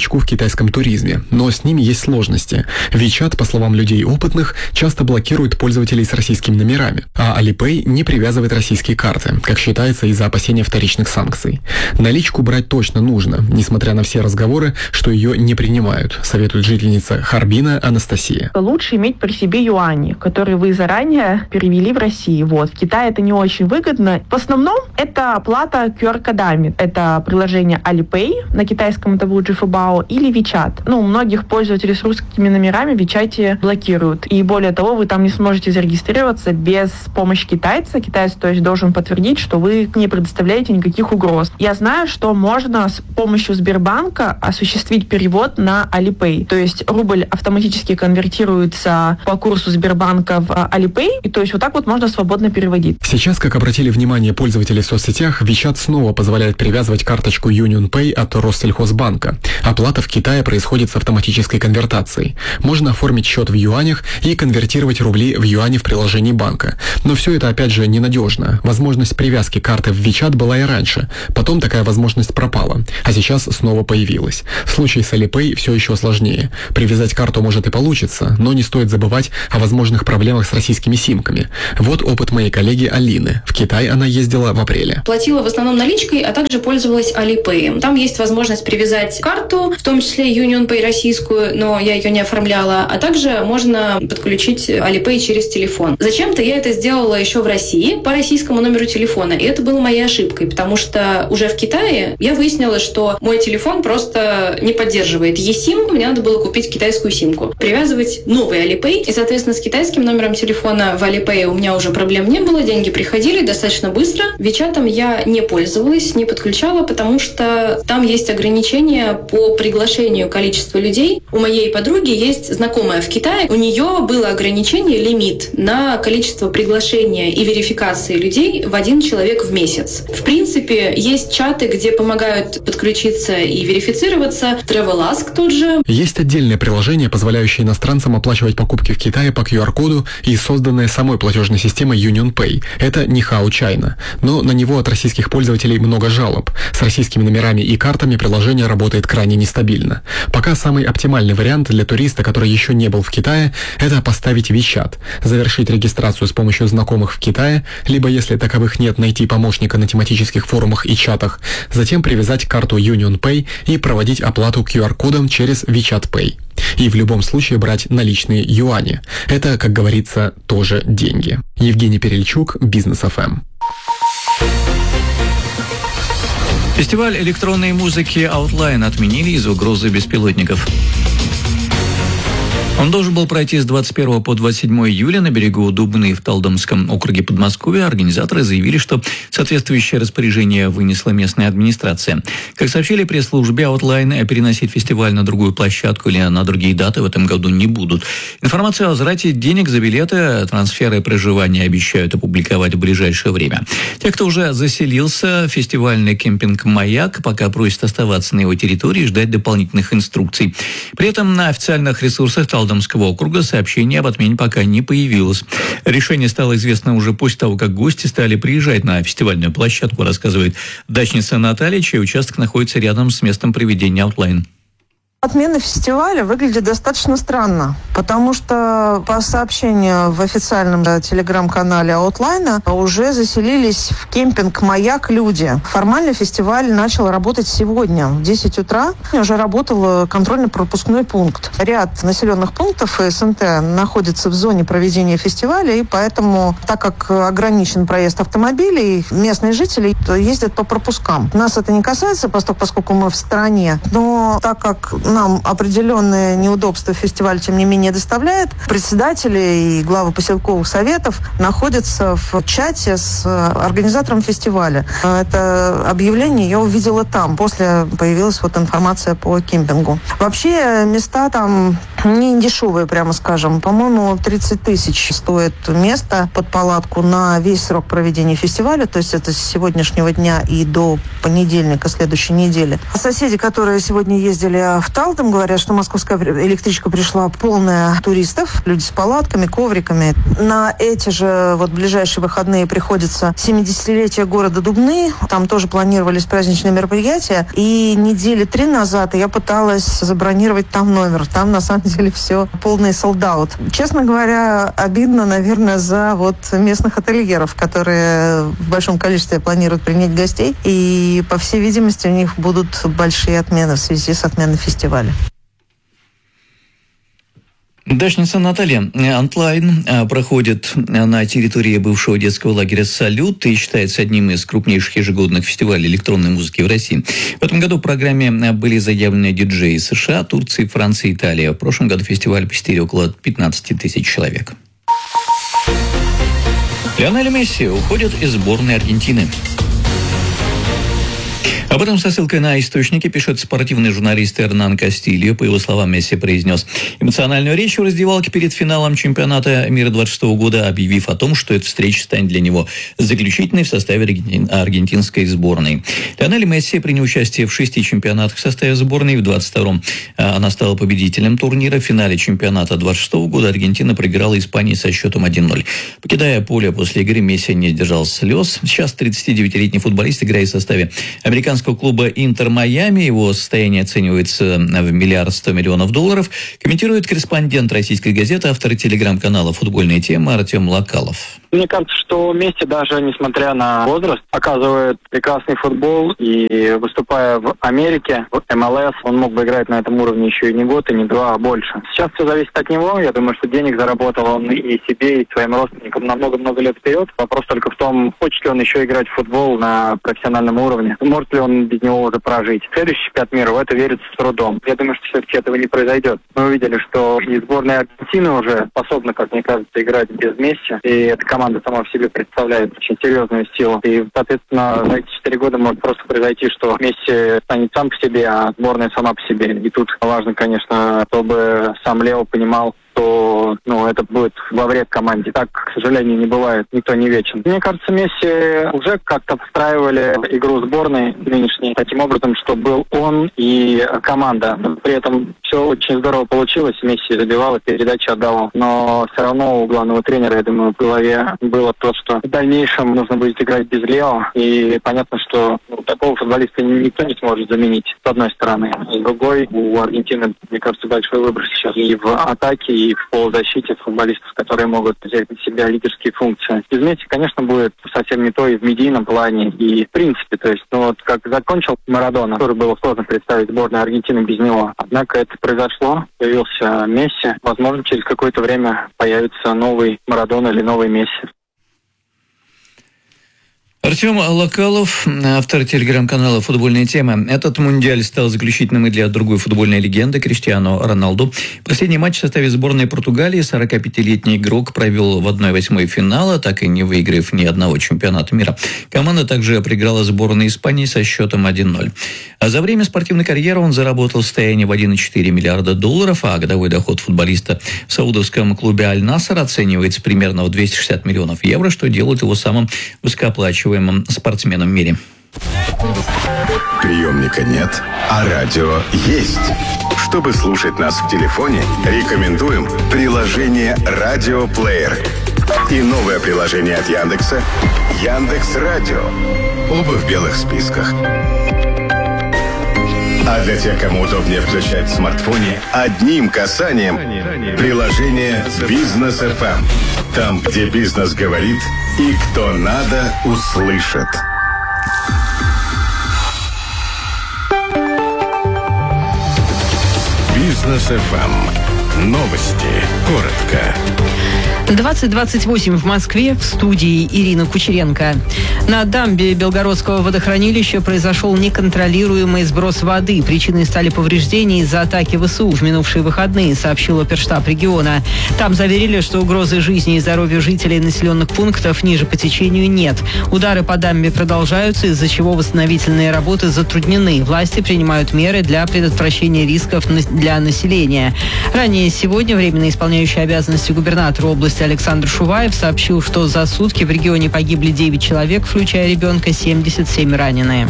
новичку в китайском туризме, но с ними есть сложности. WeChat, по словам людей опытных, часто блокирует пользователей с российскими номерами, а Alipay не привязывает российские карты, как считается из-за опасения вторичных санкций. Наличку брать точно нужно, несмотря на все разговоры, что ее не принимают, советует жительница Харбина Анастасия. Лучше иметь при себе юани, которые вы заранее перевели в Россию. Вот. В Китае это не очень выгодно. В основном это оплата ку ар-кодами. Это приложение Alipay, на китайском это будет Жифабао, или WeChat. Ну, многих пользователей с русскими номерами в WeChat блокируют. И более того, вы там не сможете зарегистрироваться без помощи китайца. Китаец, то есть, должен подтвердить, что вы не предоставляете никаких угроз. Я знаю, что можно с помощью Сбербанка осуществить перевод на Alipay. То есть рубль автоматически конвертируется по курсу Сбербанка в Alipay, и то есть вот так вот можно свободно переводить. Сейчас, как обратили внимание пользователи в соцсетях, WeChat снова позволяет привязывать карточку UnionPay от Россельхозбанка. Оплата в Китае происходит с автоматической конвертацией. Можно оформить счет в юанях и конвертировать рубли в юани в приложении банка. Но все это, опять же, ненадежно. Возможность привязки карты в WeChat была и раньше. Потом такая возможность пропала, а сейчас снова появилась. В случае с Alipay все еще сложнее. Привязать карту может и получится, но не стоит забывать о возможных проблемах с российскими симками. Вот опыт моей коллеги Алины. В Китай она ездила в апреле. Платила в основном наличкой, а также пользовалась Alipay. Там есть возможность привязать карту, в том числе UnionPay российскую, но я ее не оформляла, а также можно подключить Alipay через телефон. Зачем-то я это сделала еще в России по российскому номеру телефона, и это было моей ошибкой, потому что уже в Китае я выяснила, что мой телефон просто не поддерживает eSIM, мне надо было купить китайскую симку, привязывать новый Alipay, и, соответственно, с китайским номером телефона в Alipay у меня уже проблем не было, деньги приходили достаточно быстро. WeChat я не пользовалась, не подключала, потому что там есть ограничения по приглашению количества людей. У моей подруги есть знакомая в Китае, у нее было ограничение, лимит на количество приглашения и верификации людей в один человек в месяц. В принципе, есть чаты, где помогают подключиться и верифицироваться, TravelAsk тот же. Есть отдельное приложение, позволяющее иностранцам оплачивать покупки в Китае по ку ар-коду и созданное самой платежной системой UnionPay. Это Nihao China, но на него от российских пользователей много жалоб. С российскими номерами и картами приложение работает крайне нестабильно. Пока самый оптимальный вариант для туриста, который еще не был в Китае, это поставить WeChat, завершить регистрацию с помощью знакомых в Китае, либо, если таковых нет, найти помощника на тематических форумах и чатах, затем привязать карту UnionPay и проводить оплату ку ар-кодом через WeChat Pay. И в любом случае брать наличные юани. Это, как говорится, тоже деньги. Евгений Перельчук, Бизнес эф эм. Фестиваль электронной музыки Outline отменили из-за угрозы беспилотников. Он должен был пройти с двадцать первого по двадцать седьмое июля на берегу Дубны в Талдомском округе Подмосковья. Организаторы заявили, что соответствующее распоряжение вынесла местная администрация. Как сообщили пресс-службе Outline, переносить фестиваль на другую площадку или на другие даты в этом году не будут. Информацию о возврате денег за билеты, трансферы и проживание обещают опубликовать в ближайшее время. Те, кто уже заселился, фестивальный кемпинг «Маяк» пока просит оставаться на его территории и ждать дополнительных инструкций. При этом на официальных ресурсах Талдомского Талдомского округа сообщение об отмене пока не появилось. Решение стало известно уже после того, как гости стали приезжать на фестивальную площадку, рассказывает дачница Наталья, чей участок находится рядом с местом проведения Outline. Отмена фестиваля выглядит достаточно странно, потому что по сообщению в официальном телеграм-канале Outline уже заселились в кемпинг «Маяк» люди. Формально фестиваль начал работать сегодня. В десять утра уже работал контрольно-пропускной пункт. Ряд населенных пунктов СНТ находится в зоне проведения фестиваля, и поэтому, так как ограничен проезд автомобилей, местные жители ездят по пропускам. Нас это не касается, поскольку мы в стране, но так как нам определенные неудобства фестиваль, тем не менее, доставляет, председатели и главы поселковых советов находятся в чате с организатором фестиваля. Это объявление я увидела там. После появилась вот информация по кемпингу. Вообще места там не дешевые, прямо скажем. По-моему, тридцать тысяч стоит место под палатку на весь срок проведения фестиваля, то есть это с сегодняшнего дня и до понедельника следующей недели. Соседи, которые сегодня ездили в Талдом, говорят, что московская электричка пришла полная туристов, люди с палатками, ковриками. На эти же вот ближайшие выходные приходится семидесятилетие города Дубны. Там тоже планировались праздничные мероприятия. И недели три назад я пыталась забронировать там номер. Там, на самом деле, все полный солд-аут. Честно говоря, обидно, наверное, за вот местных ательеров, которые в большом количестве планируют принять гостей. И, по всей видимости, у них будут большие отмены в связи с отменой фестиваля. Дачница Наталья. Антлайн проходит на территории бывшего детского лагеря «Салют» и считается одним из крупнейших ежегодных фестивалей электронной музыки в России. В этом году в программе были заявлены диджеи США, Турции, Франции, Италии. В прошлом году фестиваль посетили около пятнадцать тысяч человек. Лионель Месси уходит из сборной Аргентины. Об этом со ссылкой на источники пишет спортивный журналист Эрнан Кастильо. По его словам, Месси произнес эмоциональную речь в раздевалке перед финалом чемпионата мира двадцать шестого года, объявив о том, что эта встреча станет для него заключительной в составе аргентинской сборной. Лионель Месси принял участие в шести чемпионатах в составе сборной. В двадцать втором она стала победителем турнира. В финале чемпионата двадцать шестого года Аргентина проиграла Испании со счетом один ноль. Покидая поле после игры, Месси не сдержал слез. Сейчас тридцатидевятилетний футболист играет в составе американского клуба «Интер Майами». Его состояние оценивается в миллиард сто миллионов долларов. Комментирует корреспондент российской газеты, автор телеграм-канала «Футбольные темы» Артем Локалов. Мне кажется, что Месси, даже несмотря на возраст, показывает прекрасный футбол. И выступая в Америке, в эм эл эс, он мог бы играть на этом уровне еще и не год, и не два, а больше. Сейчас все зависит от него. Я думаю, что денег заработал он и себе, и своим родственникам на много-много лет вперед. Вопрос только в том, хочет ли он еще играть в футбол на профессиональном уровне. Может ли он без него уже прожить. Следующий чемпионат мира, в это верится с трудом. Я думаю, что все-таки этого не произойдет. Мы увидели, что и сборная Аргентины уже способна, как мне кажется, играть без Месси. И эта команда сама в себе представляет очень серьезную силу. И, соответственно, за эти четыре года может просто произойти, что Месси станет сам по себе, а сборная сама по себе. И тут важно, конечно, чтобы сам Лео понимал, что ну, это будет во вред команде. Так, к сожалению, не бывает. Никто не вечен. Мне кажется, Месси уже как-то встраивали игру сборной нынешней таким образом, что был он и команда. При этом все очень здорово получилось. Месси забивал, и передачу отдавал. Но все равно у главного тренера, я думаю, в голове было то, что в дальнейшем нужно будет играть без Лео. И понятно, что ну, такого футболиста никто не сможет заменить, с одной стороны. С другой, у Аргентины, мне кажется, большой выбор сейчас и в атаке, и в полузащите футболистов, которые могут взять на себя лидерские функции. Без Месси, конечно, будет совсем не то и в медийном плане, и в принципе. То есть, ну вот как закончил Марадона, который было сложно представить сборную Аргентины без него. Однако это произошло, появился Месси. Возможно, через какое-то время появится новый Марадона или новый Месси. Артем Локалов, автор телеграм-канала «Футбольные темы». Этот мундиаль стал заключительным и для другой футбольной легенды Криштиану Роналду. Последний матч в составе сборной Португалии сорокапятилетний игрок провел в одной восьмой финала, так и не выиграв ни одного чемпионата мира. Команда также проиграла сборной Испании со счетом один ноль. А за время спортивной карьеры он заработал состояние в один целых четыре десятых миллиарда долларов, а годовой доход футболиста в саудовском клубе «Аль-Наср» оценивается примерно в двести шестьдесят миллионов евро, что делает его самым высокооплачиваемым спортсменом в мире. Приемника нет, а радио есть. Чтобы слушать нас в телефоне, рекомендуем приложение «Радиоплеер» и новое приложение от Яндекса «Яндекс.Радио». Оба в белых списках. А для тех, кому удобнее включать в смартфоне, одним касанием приложение «Бизнес эф эм». Там, где бизнес говорит и кто надо, услышит. Бизнес эф эм. Новости. Коротко. двадцать двадцать восемь в Москве, в студии Ирина Кучеренко. На дамбе Белгородского водохранилища произошел неконтролируемый сброс воды. Причиной стали повреждения из-за атаки вэ эс у в минувшие выходные, сообщил оперштаб региона. Там заверили, что угрозы жизни и здоровью жителей населенных пунктов ниже по течению нет. Удары по дамбе продолжаются, из-за чего восстановительные работы затруднены. Власти принимают меры для предотвращения рисков для населения. Ранее менее, сегодня временно исполняющий обязанности губернатора области Александр Шуваев сообщил, что за сутки в регионе погибли девять человек, включая ребенка, семьдесят семь раненые.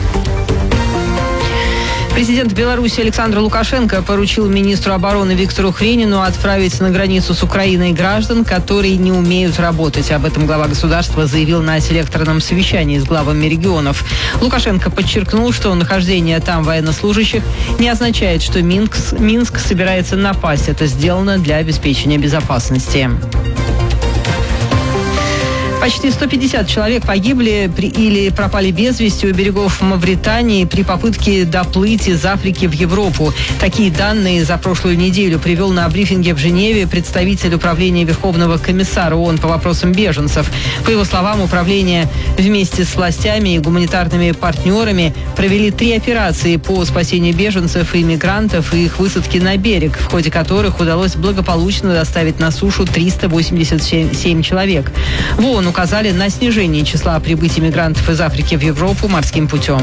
Президент Беларуси Александр Лукашенко поручил министру обороны Виктору Хренину отправить на границу с Украиной граждан, которые не умеют работать. Об этом глава государства заявил на селекторном совещании с главами регионов. Лукашенко подчеркнул, что нахождение там военнослужащих не означает, что Минск, Минск собирается напасть. Это сделано для обеспечения безопасности. Почти сто пятьдесят человек погибли при, или пропали без вести у берегов Мавритании при попытке доплыть из Африки в Европу. Такие данные за прошлую неделю привел на брифинге в Женеве представитель управления Верховного комиссара ООН по вопросам беженцев. По его словам, управление вместе с властями и гуманитарными партнерами провели три операции по спасению беженцев и мигрантов и их высадки на берег, в ходе которых удалось благополучно доставить на сушу триста восемьдесят семь человек. В ООН указали на снижение числа прибытий мигрантов из Африки в Европу морским путем.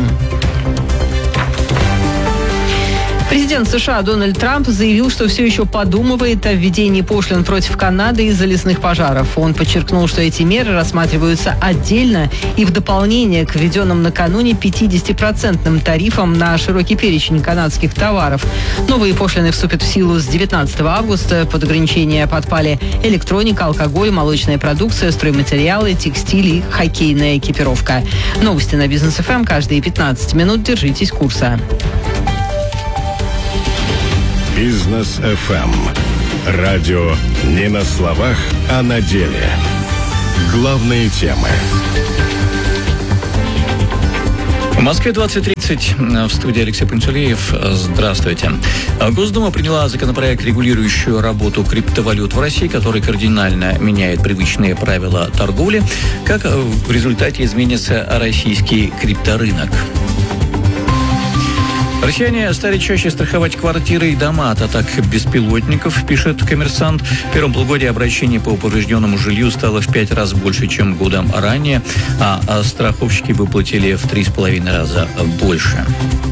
Президент США Дональд Трамп заявил, что все еще подумывает о введении пошлин против Канады из-за лесных пожаров. Он подчеркнул, что эти меры рассматриваются отдельно и в дополнение к введенным накануне пятидесятипроцентным тарифам на широкий перечень канадских товаров. Новые пошлины вступят в силу с девятнадцатого августа. Под ограничения подпали электроника, алкоголь, молочная продукция, стройматериалы, текстиль и хоккейная экипировка. Новости на Бизнес эф эм каждые пятнадцать минут. Держитесь курса. Бизнес эф эм. Радио не на словах, а на деле. Главные темы. В Москве двадцать тридцать. В студии Алексей Пантелеев. Здравствуйте. Госдума приняла законопроект, регулирующий работу криптовалют в России, который кардинально меняет привычные правила торговли. Как в результате изменится российский крипторынок? Россияне стали чаще страховать квартиры и дома от атак беспилотников, пишет «Коммерсант». В первом полугодии обращений по поврежденному жилью стало в пять раз больше, чем годом ранее, а страховщики выплатили в три с половиной раза больше.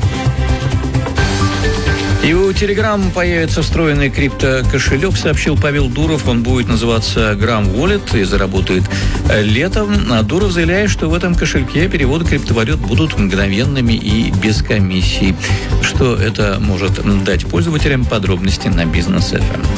И у Telegram появится встроенный криптокошелек, сообщил Павел Дуров. Он будет называться Gram Wallet и заработает летом. А Дуров заявляет, что в этом кошельке переводы криптовалют будут мгновенными и без комиссий. Что это может дать пользователям? Подробности на Бизнес эф эм.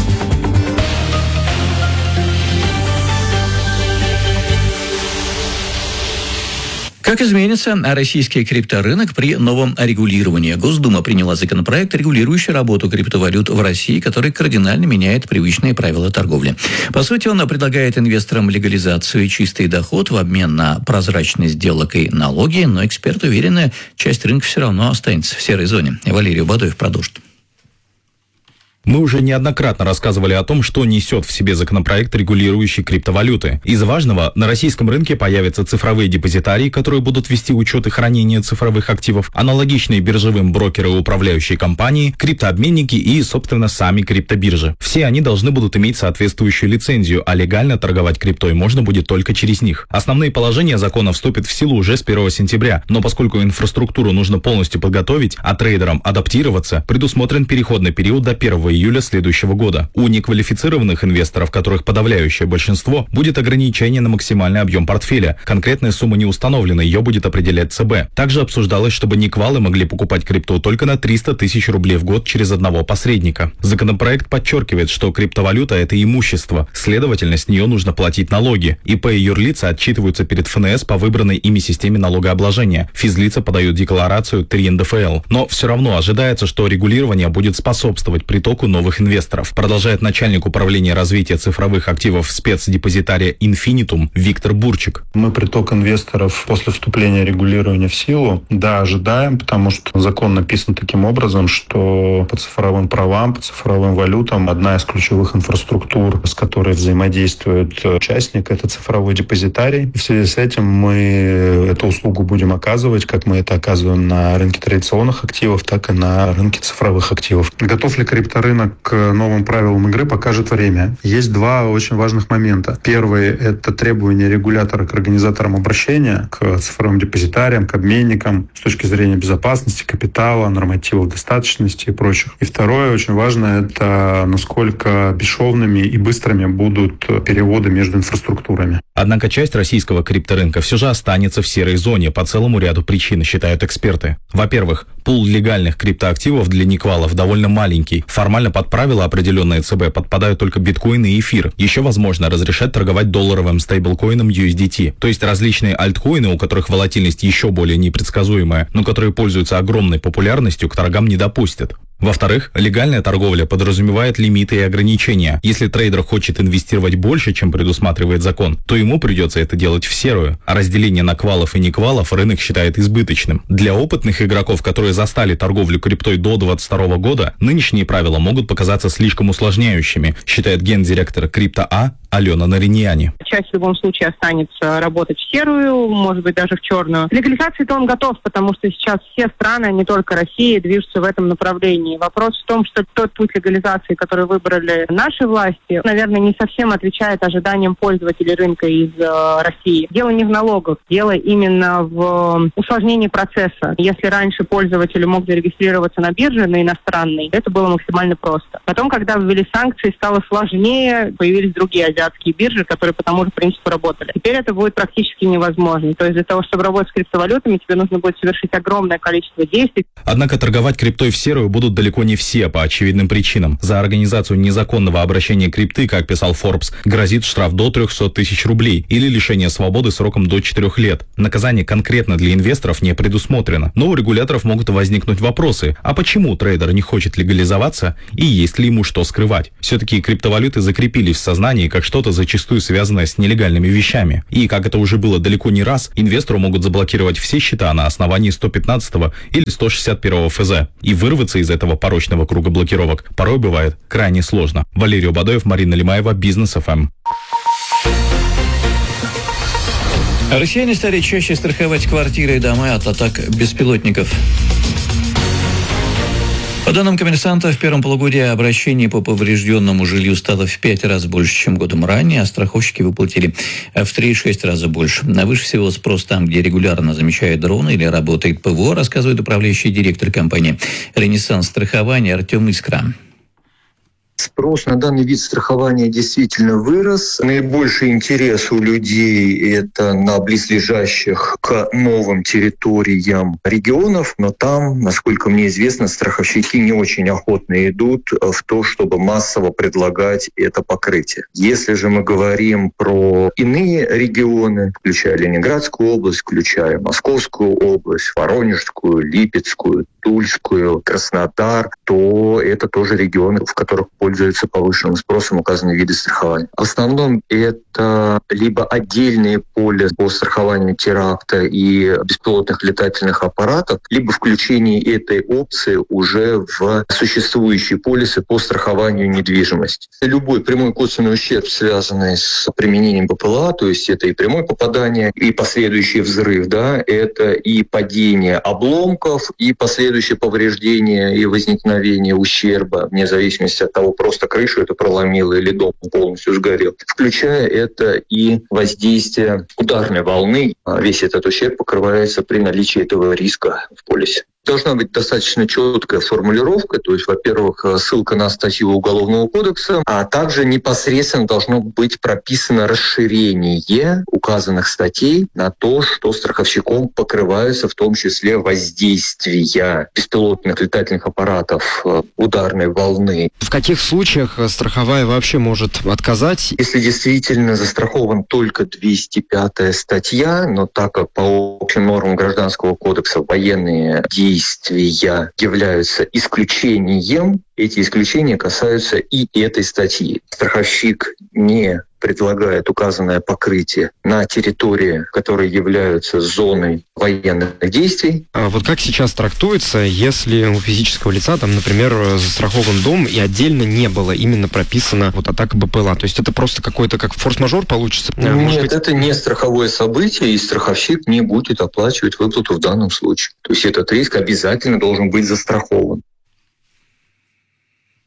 Как изменится российский крипторынок при новом регулировании? Госдума приняла законопроект, регулирующий работу криптовалют в России, который кардинально меняет привычные правила торговли. По сути, он предлагает инвесторам легализацию и чистый доход в обмен на прозрачность сделок и налоги, но эксперты уверены, часть рынка все равно останется в серой зоне. Валерий Бадоев продолжит. Мы уже неоднократно рассказывали о том, что несет в себе законопроект, регулирующий криптовалюты. Из важного, на российском рынке появятся цифровые депозитарии, которые будут вести учет и хранение цифровых активов, аналогичные биржевым брокеры и управляющие компании, криптообменники и, собственно, сами криптобиржи. Все они должны будут иметь соответствующую лицензию, а легально торговать криптой можно будет только через них. Основные положения закона вступят в силу уже с первого сентября, но поскольку инфраструктуру нужно полностью подготовить, а трейдерам адаптироваться, предусмотрен переходный период до первого июля следующего года. У неквалифицированных инвесторов, которых подавляющее большинство, будет ограничение на максимальный объем портфеля. Конкретная сумма не установлена, ее будет определять ЦБ. Также обсуждалось, чтобы неквалы могли покупать крипту только на триста тысяч рублей в год через одного посредника. Законопроект подчеркивает, что криптовалюта – это имущество, следовательно, с нее нужно платить налоги. ИП и юрлица отчитываются перед эф эн эс по выбранной ими системе налогообложения. Физлица подают декларацию три эн дэ эф эл. Но все равно ожидается, что регулирование будет способствовать притоку новых инвесторов, продолжает начальник управления развития цифровых активов спецдепозитария Infinitum Виктор Бурчик. Мы приток инвесторов после вступления регулирования в силу, да, ожидаем, потому что закон написан таким образом, что по цифровым правам, по цифровым валютам одна из ключевых инфраструктур, с которой взаимодействует участник, это цифровой депозитарий. В связи с этим мы эту услугу будем оказывать, как мы это оказываем на рынке традиционных активов, так и на рынке цифровых активов. Готов ли крипторынок рынок к новым правилам игры покажет время. Есть два очень важных момента. Первый – это требования регулятора к организаторам обращения, к цифровым депозитариям, к обменникам с точки зрения безопасности, капитала, нормативов достаточности и прочих. И второе, очень важно, это насколько бесшовными и быстрыми будут переводы между инфраструктурами. Однако часть российского крипторынка все же останется в серой зоне по целому ряду причин, считают эксперты. Во-первых, пул легальных криптоактивов для неквалов довольно маленький. Формально под правила, определенные ЦБ, подпадают только биткоин и эфир. Еще возможно разрешать торговать долларовым стейблкоином ю эс ди ти, то есть различные альткоины, у которых волатильность еще более непредсказуемая, но которые пользуются огромной популярностью, к торгам не допустят. Во-вторых, легальная торговля подразумевает лимиты и ограничения. Если трейдер хочет инвестировать больше, чем предусматривает закон, то ему придется это делать в серую. А разделение на квалов и неквалов рынок считает избыточным. Для опытных игроков, которые застали торговлю криптой до двадцать второго года, нынешние правила могут показаться слишком усложняющими, считает гендиректор Крипто.А Алена Нариньяни. Часть в любом случае останется работать в серую, может быть, даже в черную. Легализации-то он готов, потому что сейчас все страны, не только Россия, движутся в этом направлении. Вопрос в том, что тот путь легализации, который выбрали наши власти, наверное, не совсем отвечает ожиданиям пользователей рынка из э, России. Дело не в налогах, дело именно в усложнении процесса. Если раньше пользователь мог зарегистрироваться на бирже, на иностранной, это было максимально просто. Потом, когда ввели санкции, стало сложнее, появились другие азиатские азиатские биржи, которые по тому же принципу работали. Теперь это будет практически невозможно. То есть для того, чтобы работать с криптовалютами, тебе нужно будет совершить огромное количество действий. Однако торговать криптой в серую будут далеко не все по очевидным причинам. За организацию незаконного обращения крипты, как писал Forbes, грозит штраф до триста тысяч рублей или лишение свободы сроком до четырех лет. Наказание конкретно для инвесторов не предусмотрено. Но у регуляторов могут возникнуть вопросы. А почему трейдер не хочет легализоваться и есть ли ему что скрывать? Все-таки криптовалюты закрепились в сознании как что-то зачастую связанное с нелегальными вещами. И, как это уже было далеко не раз, инвестору могут заблокировать все счета на основании сто пятнадцатого или сто шестьдесят первого эф зэ. И вырваться из этого порочного круга блокировок порой бывает крайне сложно. Валерий Бадоев, Марина Лимаева, Бизнес эф эм. Россияне стали чаще страховать квартиры и дома от атак беспилотников. По данным коммерсанта, в первом полугодии обращений по поврежденному жилью стало в пять раз больше, чем годом ранее, а страховщики выплатили в три-шесть раза больше. На выше всего спрос там, где регулярно замечают дроны или работает ПВО, рассказывает управляющий директор компании «Ренессанс страхования» Артем Искра. Спрос на данный вид страхования действительно вырос. Наибольший интерес у людей – это на близлежащих к новым территориям регионов, но там, насколько мне известно, страховщики не очень охотно идут в то, чтобы массово предлагать это покрытие. Если же мы говорим про иные регионы, включая Ленинградскую область, включая Московскую область, Воронежскую, Липецкую, Тульскую, Краснодар, то это тоже регионы, в которых пользуются повышенным спросом указанные виды страхования. В основном это либо отдельные поля по страхованию теракта и беспилотных летательных аппаратов, либо включение этой опции уже в существующие полисы по страхованию недвижимости. Любой прямой косвенный ущерб, связанный с применением БПЛА, то есть это и прямое попадание, и последующий взрыв, да, это и падение обломков, и последующее повреждение и возникновение ущерба, вне зависимости от того, просто крышу это проломило или дом полностью сгорел, включая это и воздействие ударной волны. Весь этот ущерб покрывается при наличии этого риска в полисе. Должна быть достаточно четкая формулировка, то есть, во-первых, ссылка на статью Уголовного кодекса, а также непосредственно должно быть прописано расширение указанных статей на то, что страховщиком покрываются в том числе воздействия беспилотных летательных аппаратов ударной волны. В каких случаях страховая вообще может отказать? Если действительно застрахован только двести пятая статья, но так как по общим нормам Гражданского кодекса военные действия действия являются исключением, эти исключения касаются и этой статьи. Страховщик не предлагает указанное покрытие на территории, которые являются зоной военных действий. А вот как сейчас трактуется, если у физического лица, там, например, застрахован дом и отдельно не было именно прописано вот атака БПЛА? То есть это просто какой-то как форс-мажор получится? Нет, Может быть... это не страховое событие, и страховщик не будет оплачивать выплату в данном случае. То есть этот риск обязательно должен быть застрахован.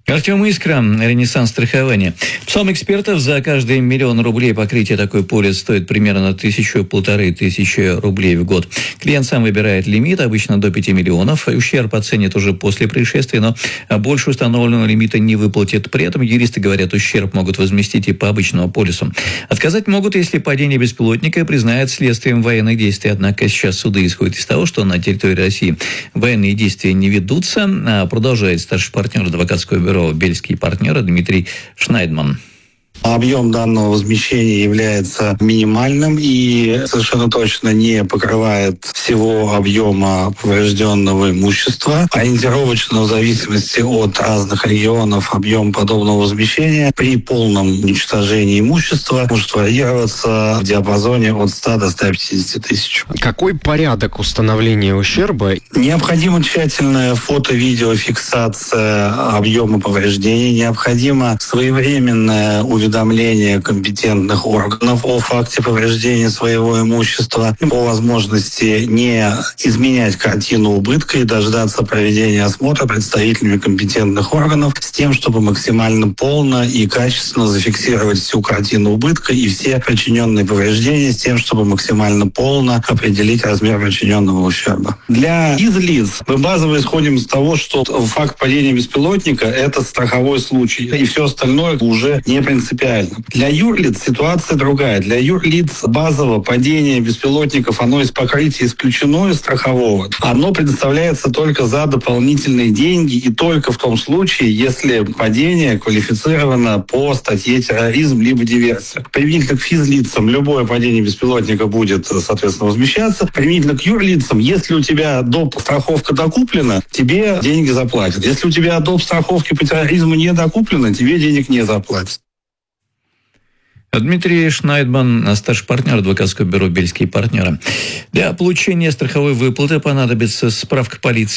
Артем Искра, «Ренессанс страхования». По словам экспертов, за каждый миллион рублей покрытие такой полис стоит примерно тысячу-полторы тысячи рублей в год. Клиент сам выбирает лимит, обычно до пяти миллионов. Ущерб оценит уже после происшествия, но больше установленного лимита не выплатит. При этом юристы говорят, ущерб могут возместить и по обычному полису. Отказать могут, если падение беспилотника признают следствием военных действий. Однако сейчас суды исходят из того, что на территории России военные действия не ведутся. Продолжает старший партнер адвокатского бюро «Бельские партнеры» Дмитрий Шнайдман. Объем данного возмещения является минимальным и совершенно точно не покрывает всего объема поврежденного имущества. Ориентировочно, в зависимости от разных регионов, объем подобного возмещения при полном уничтожении имущества может варьироваться в диапазоне от ста до ста пятидесяти тысяч. Какой порядок установления ущерба? Необходима тщательная фото-видеофиксация объема повреждений, необходимо своевременное уведомление уведомление компетентных органов о факте повреждения своего имущества, по возможности не изменять картину убытка и дождаться проведения осмотра представителями компетентных органов с тем, чтобы максимально полно и качественно зафиксировать всю картину убытка и все причиненные повреждения с тем, чтобы максимально полно определить размер причиненного ущерба. Для физлиц мы базово исходим из того, что факт падения беспилотника – это страховой случай, и все остальное уже не принципиально. Для юрлиц ситуация другая. Для юрлиц базово падение беспилотников, оно из покрытия исключено из страхового. Оно предоставляется только за дополнительные деньги и только в том случае, если падение квалифицировано по статье терроризм либо диверсия. Применительно к физлицам любое падение беспилотника будет, соответственно, возмещаться. Применительно к юрлицам, если у тебя доп. Страховка докуплена, тебе деньги заплатят. Если у тебя доп. Страховки по терроризму не докуплена, тебе денег не заплатят. Дмитрий Шнайдман, старший партнер адвокатского бюро «Бельские партнеры». Для получения страховой выплаты понадобится справка полиции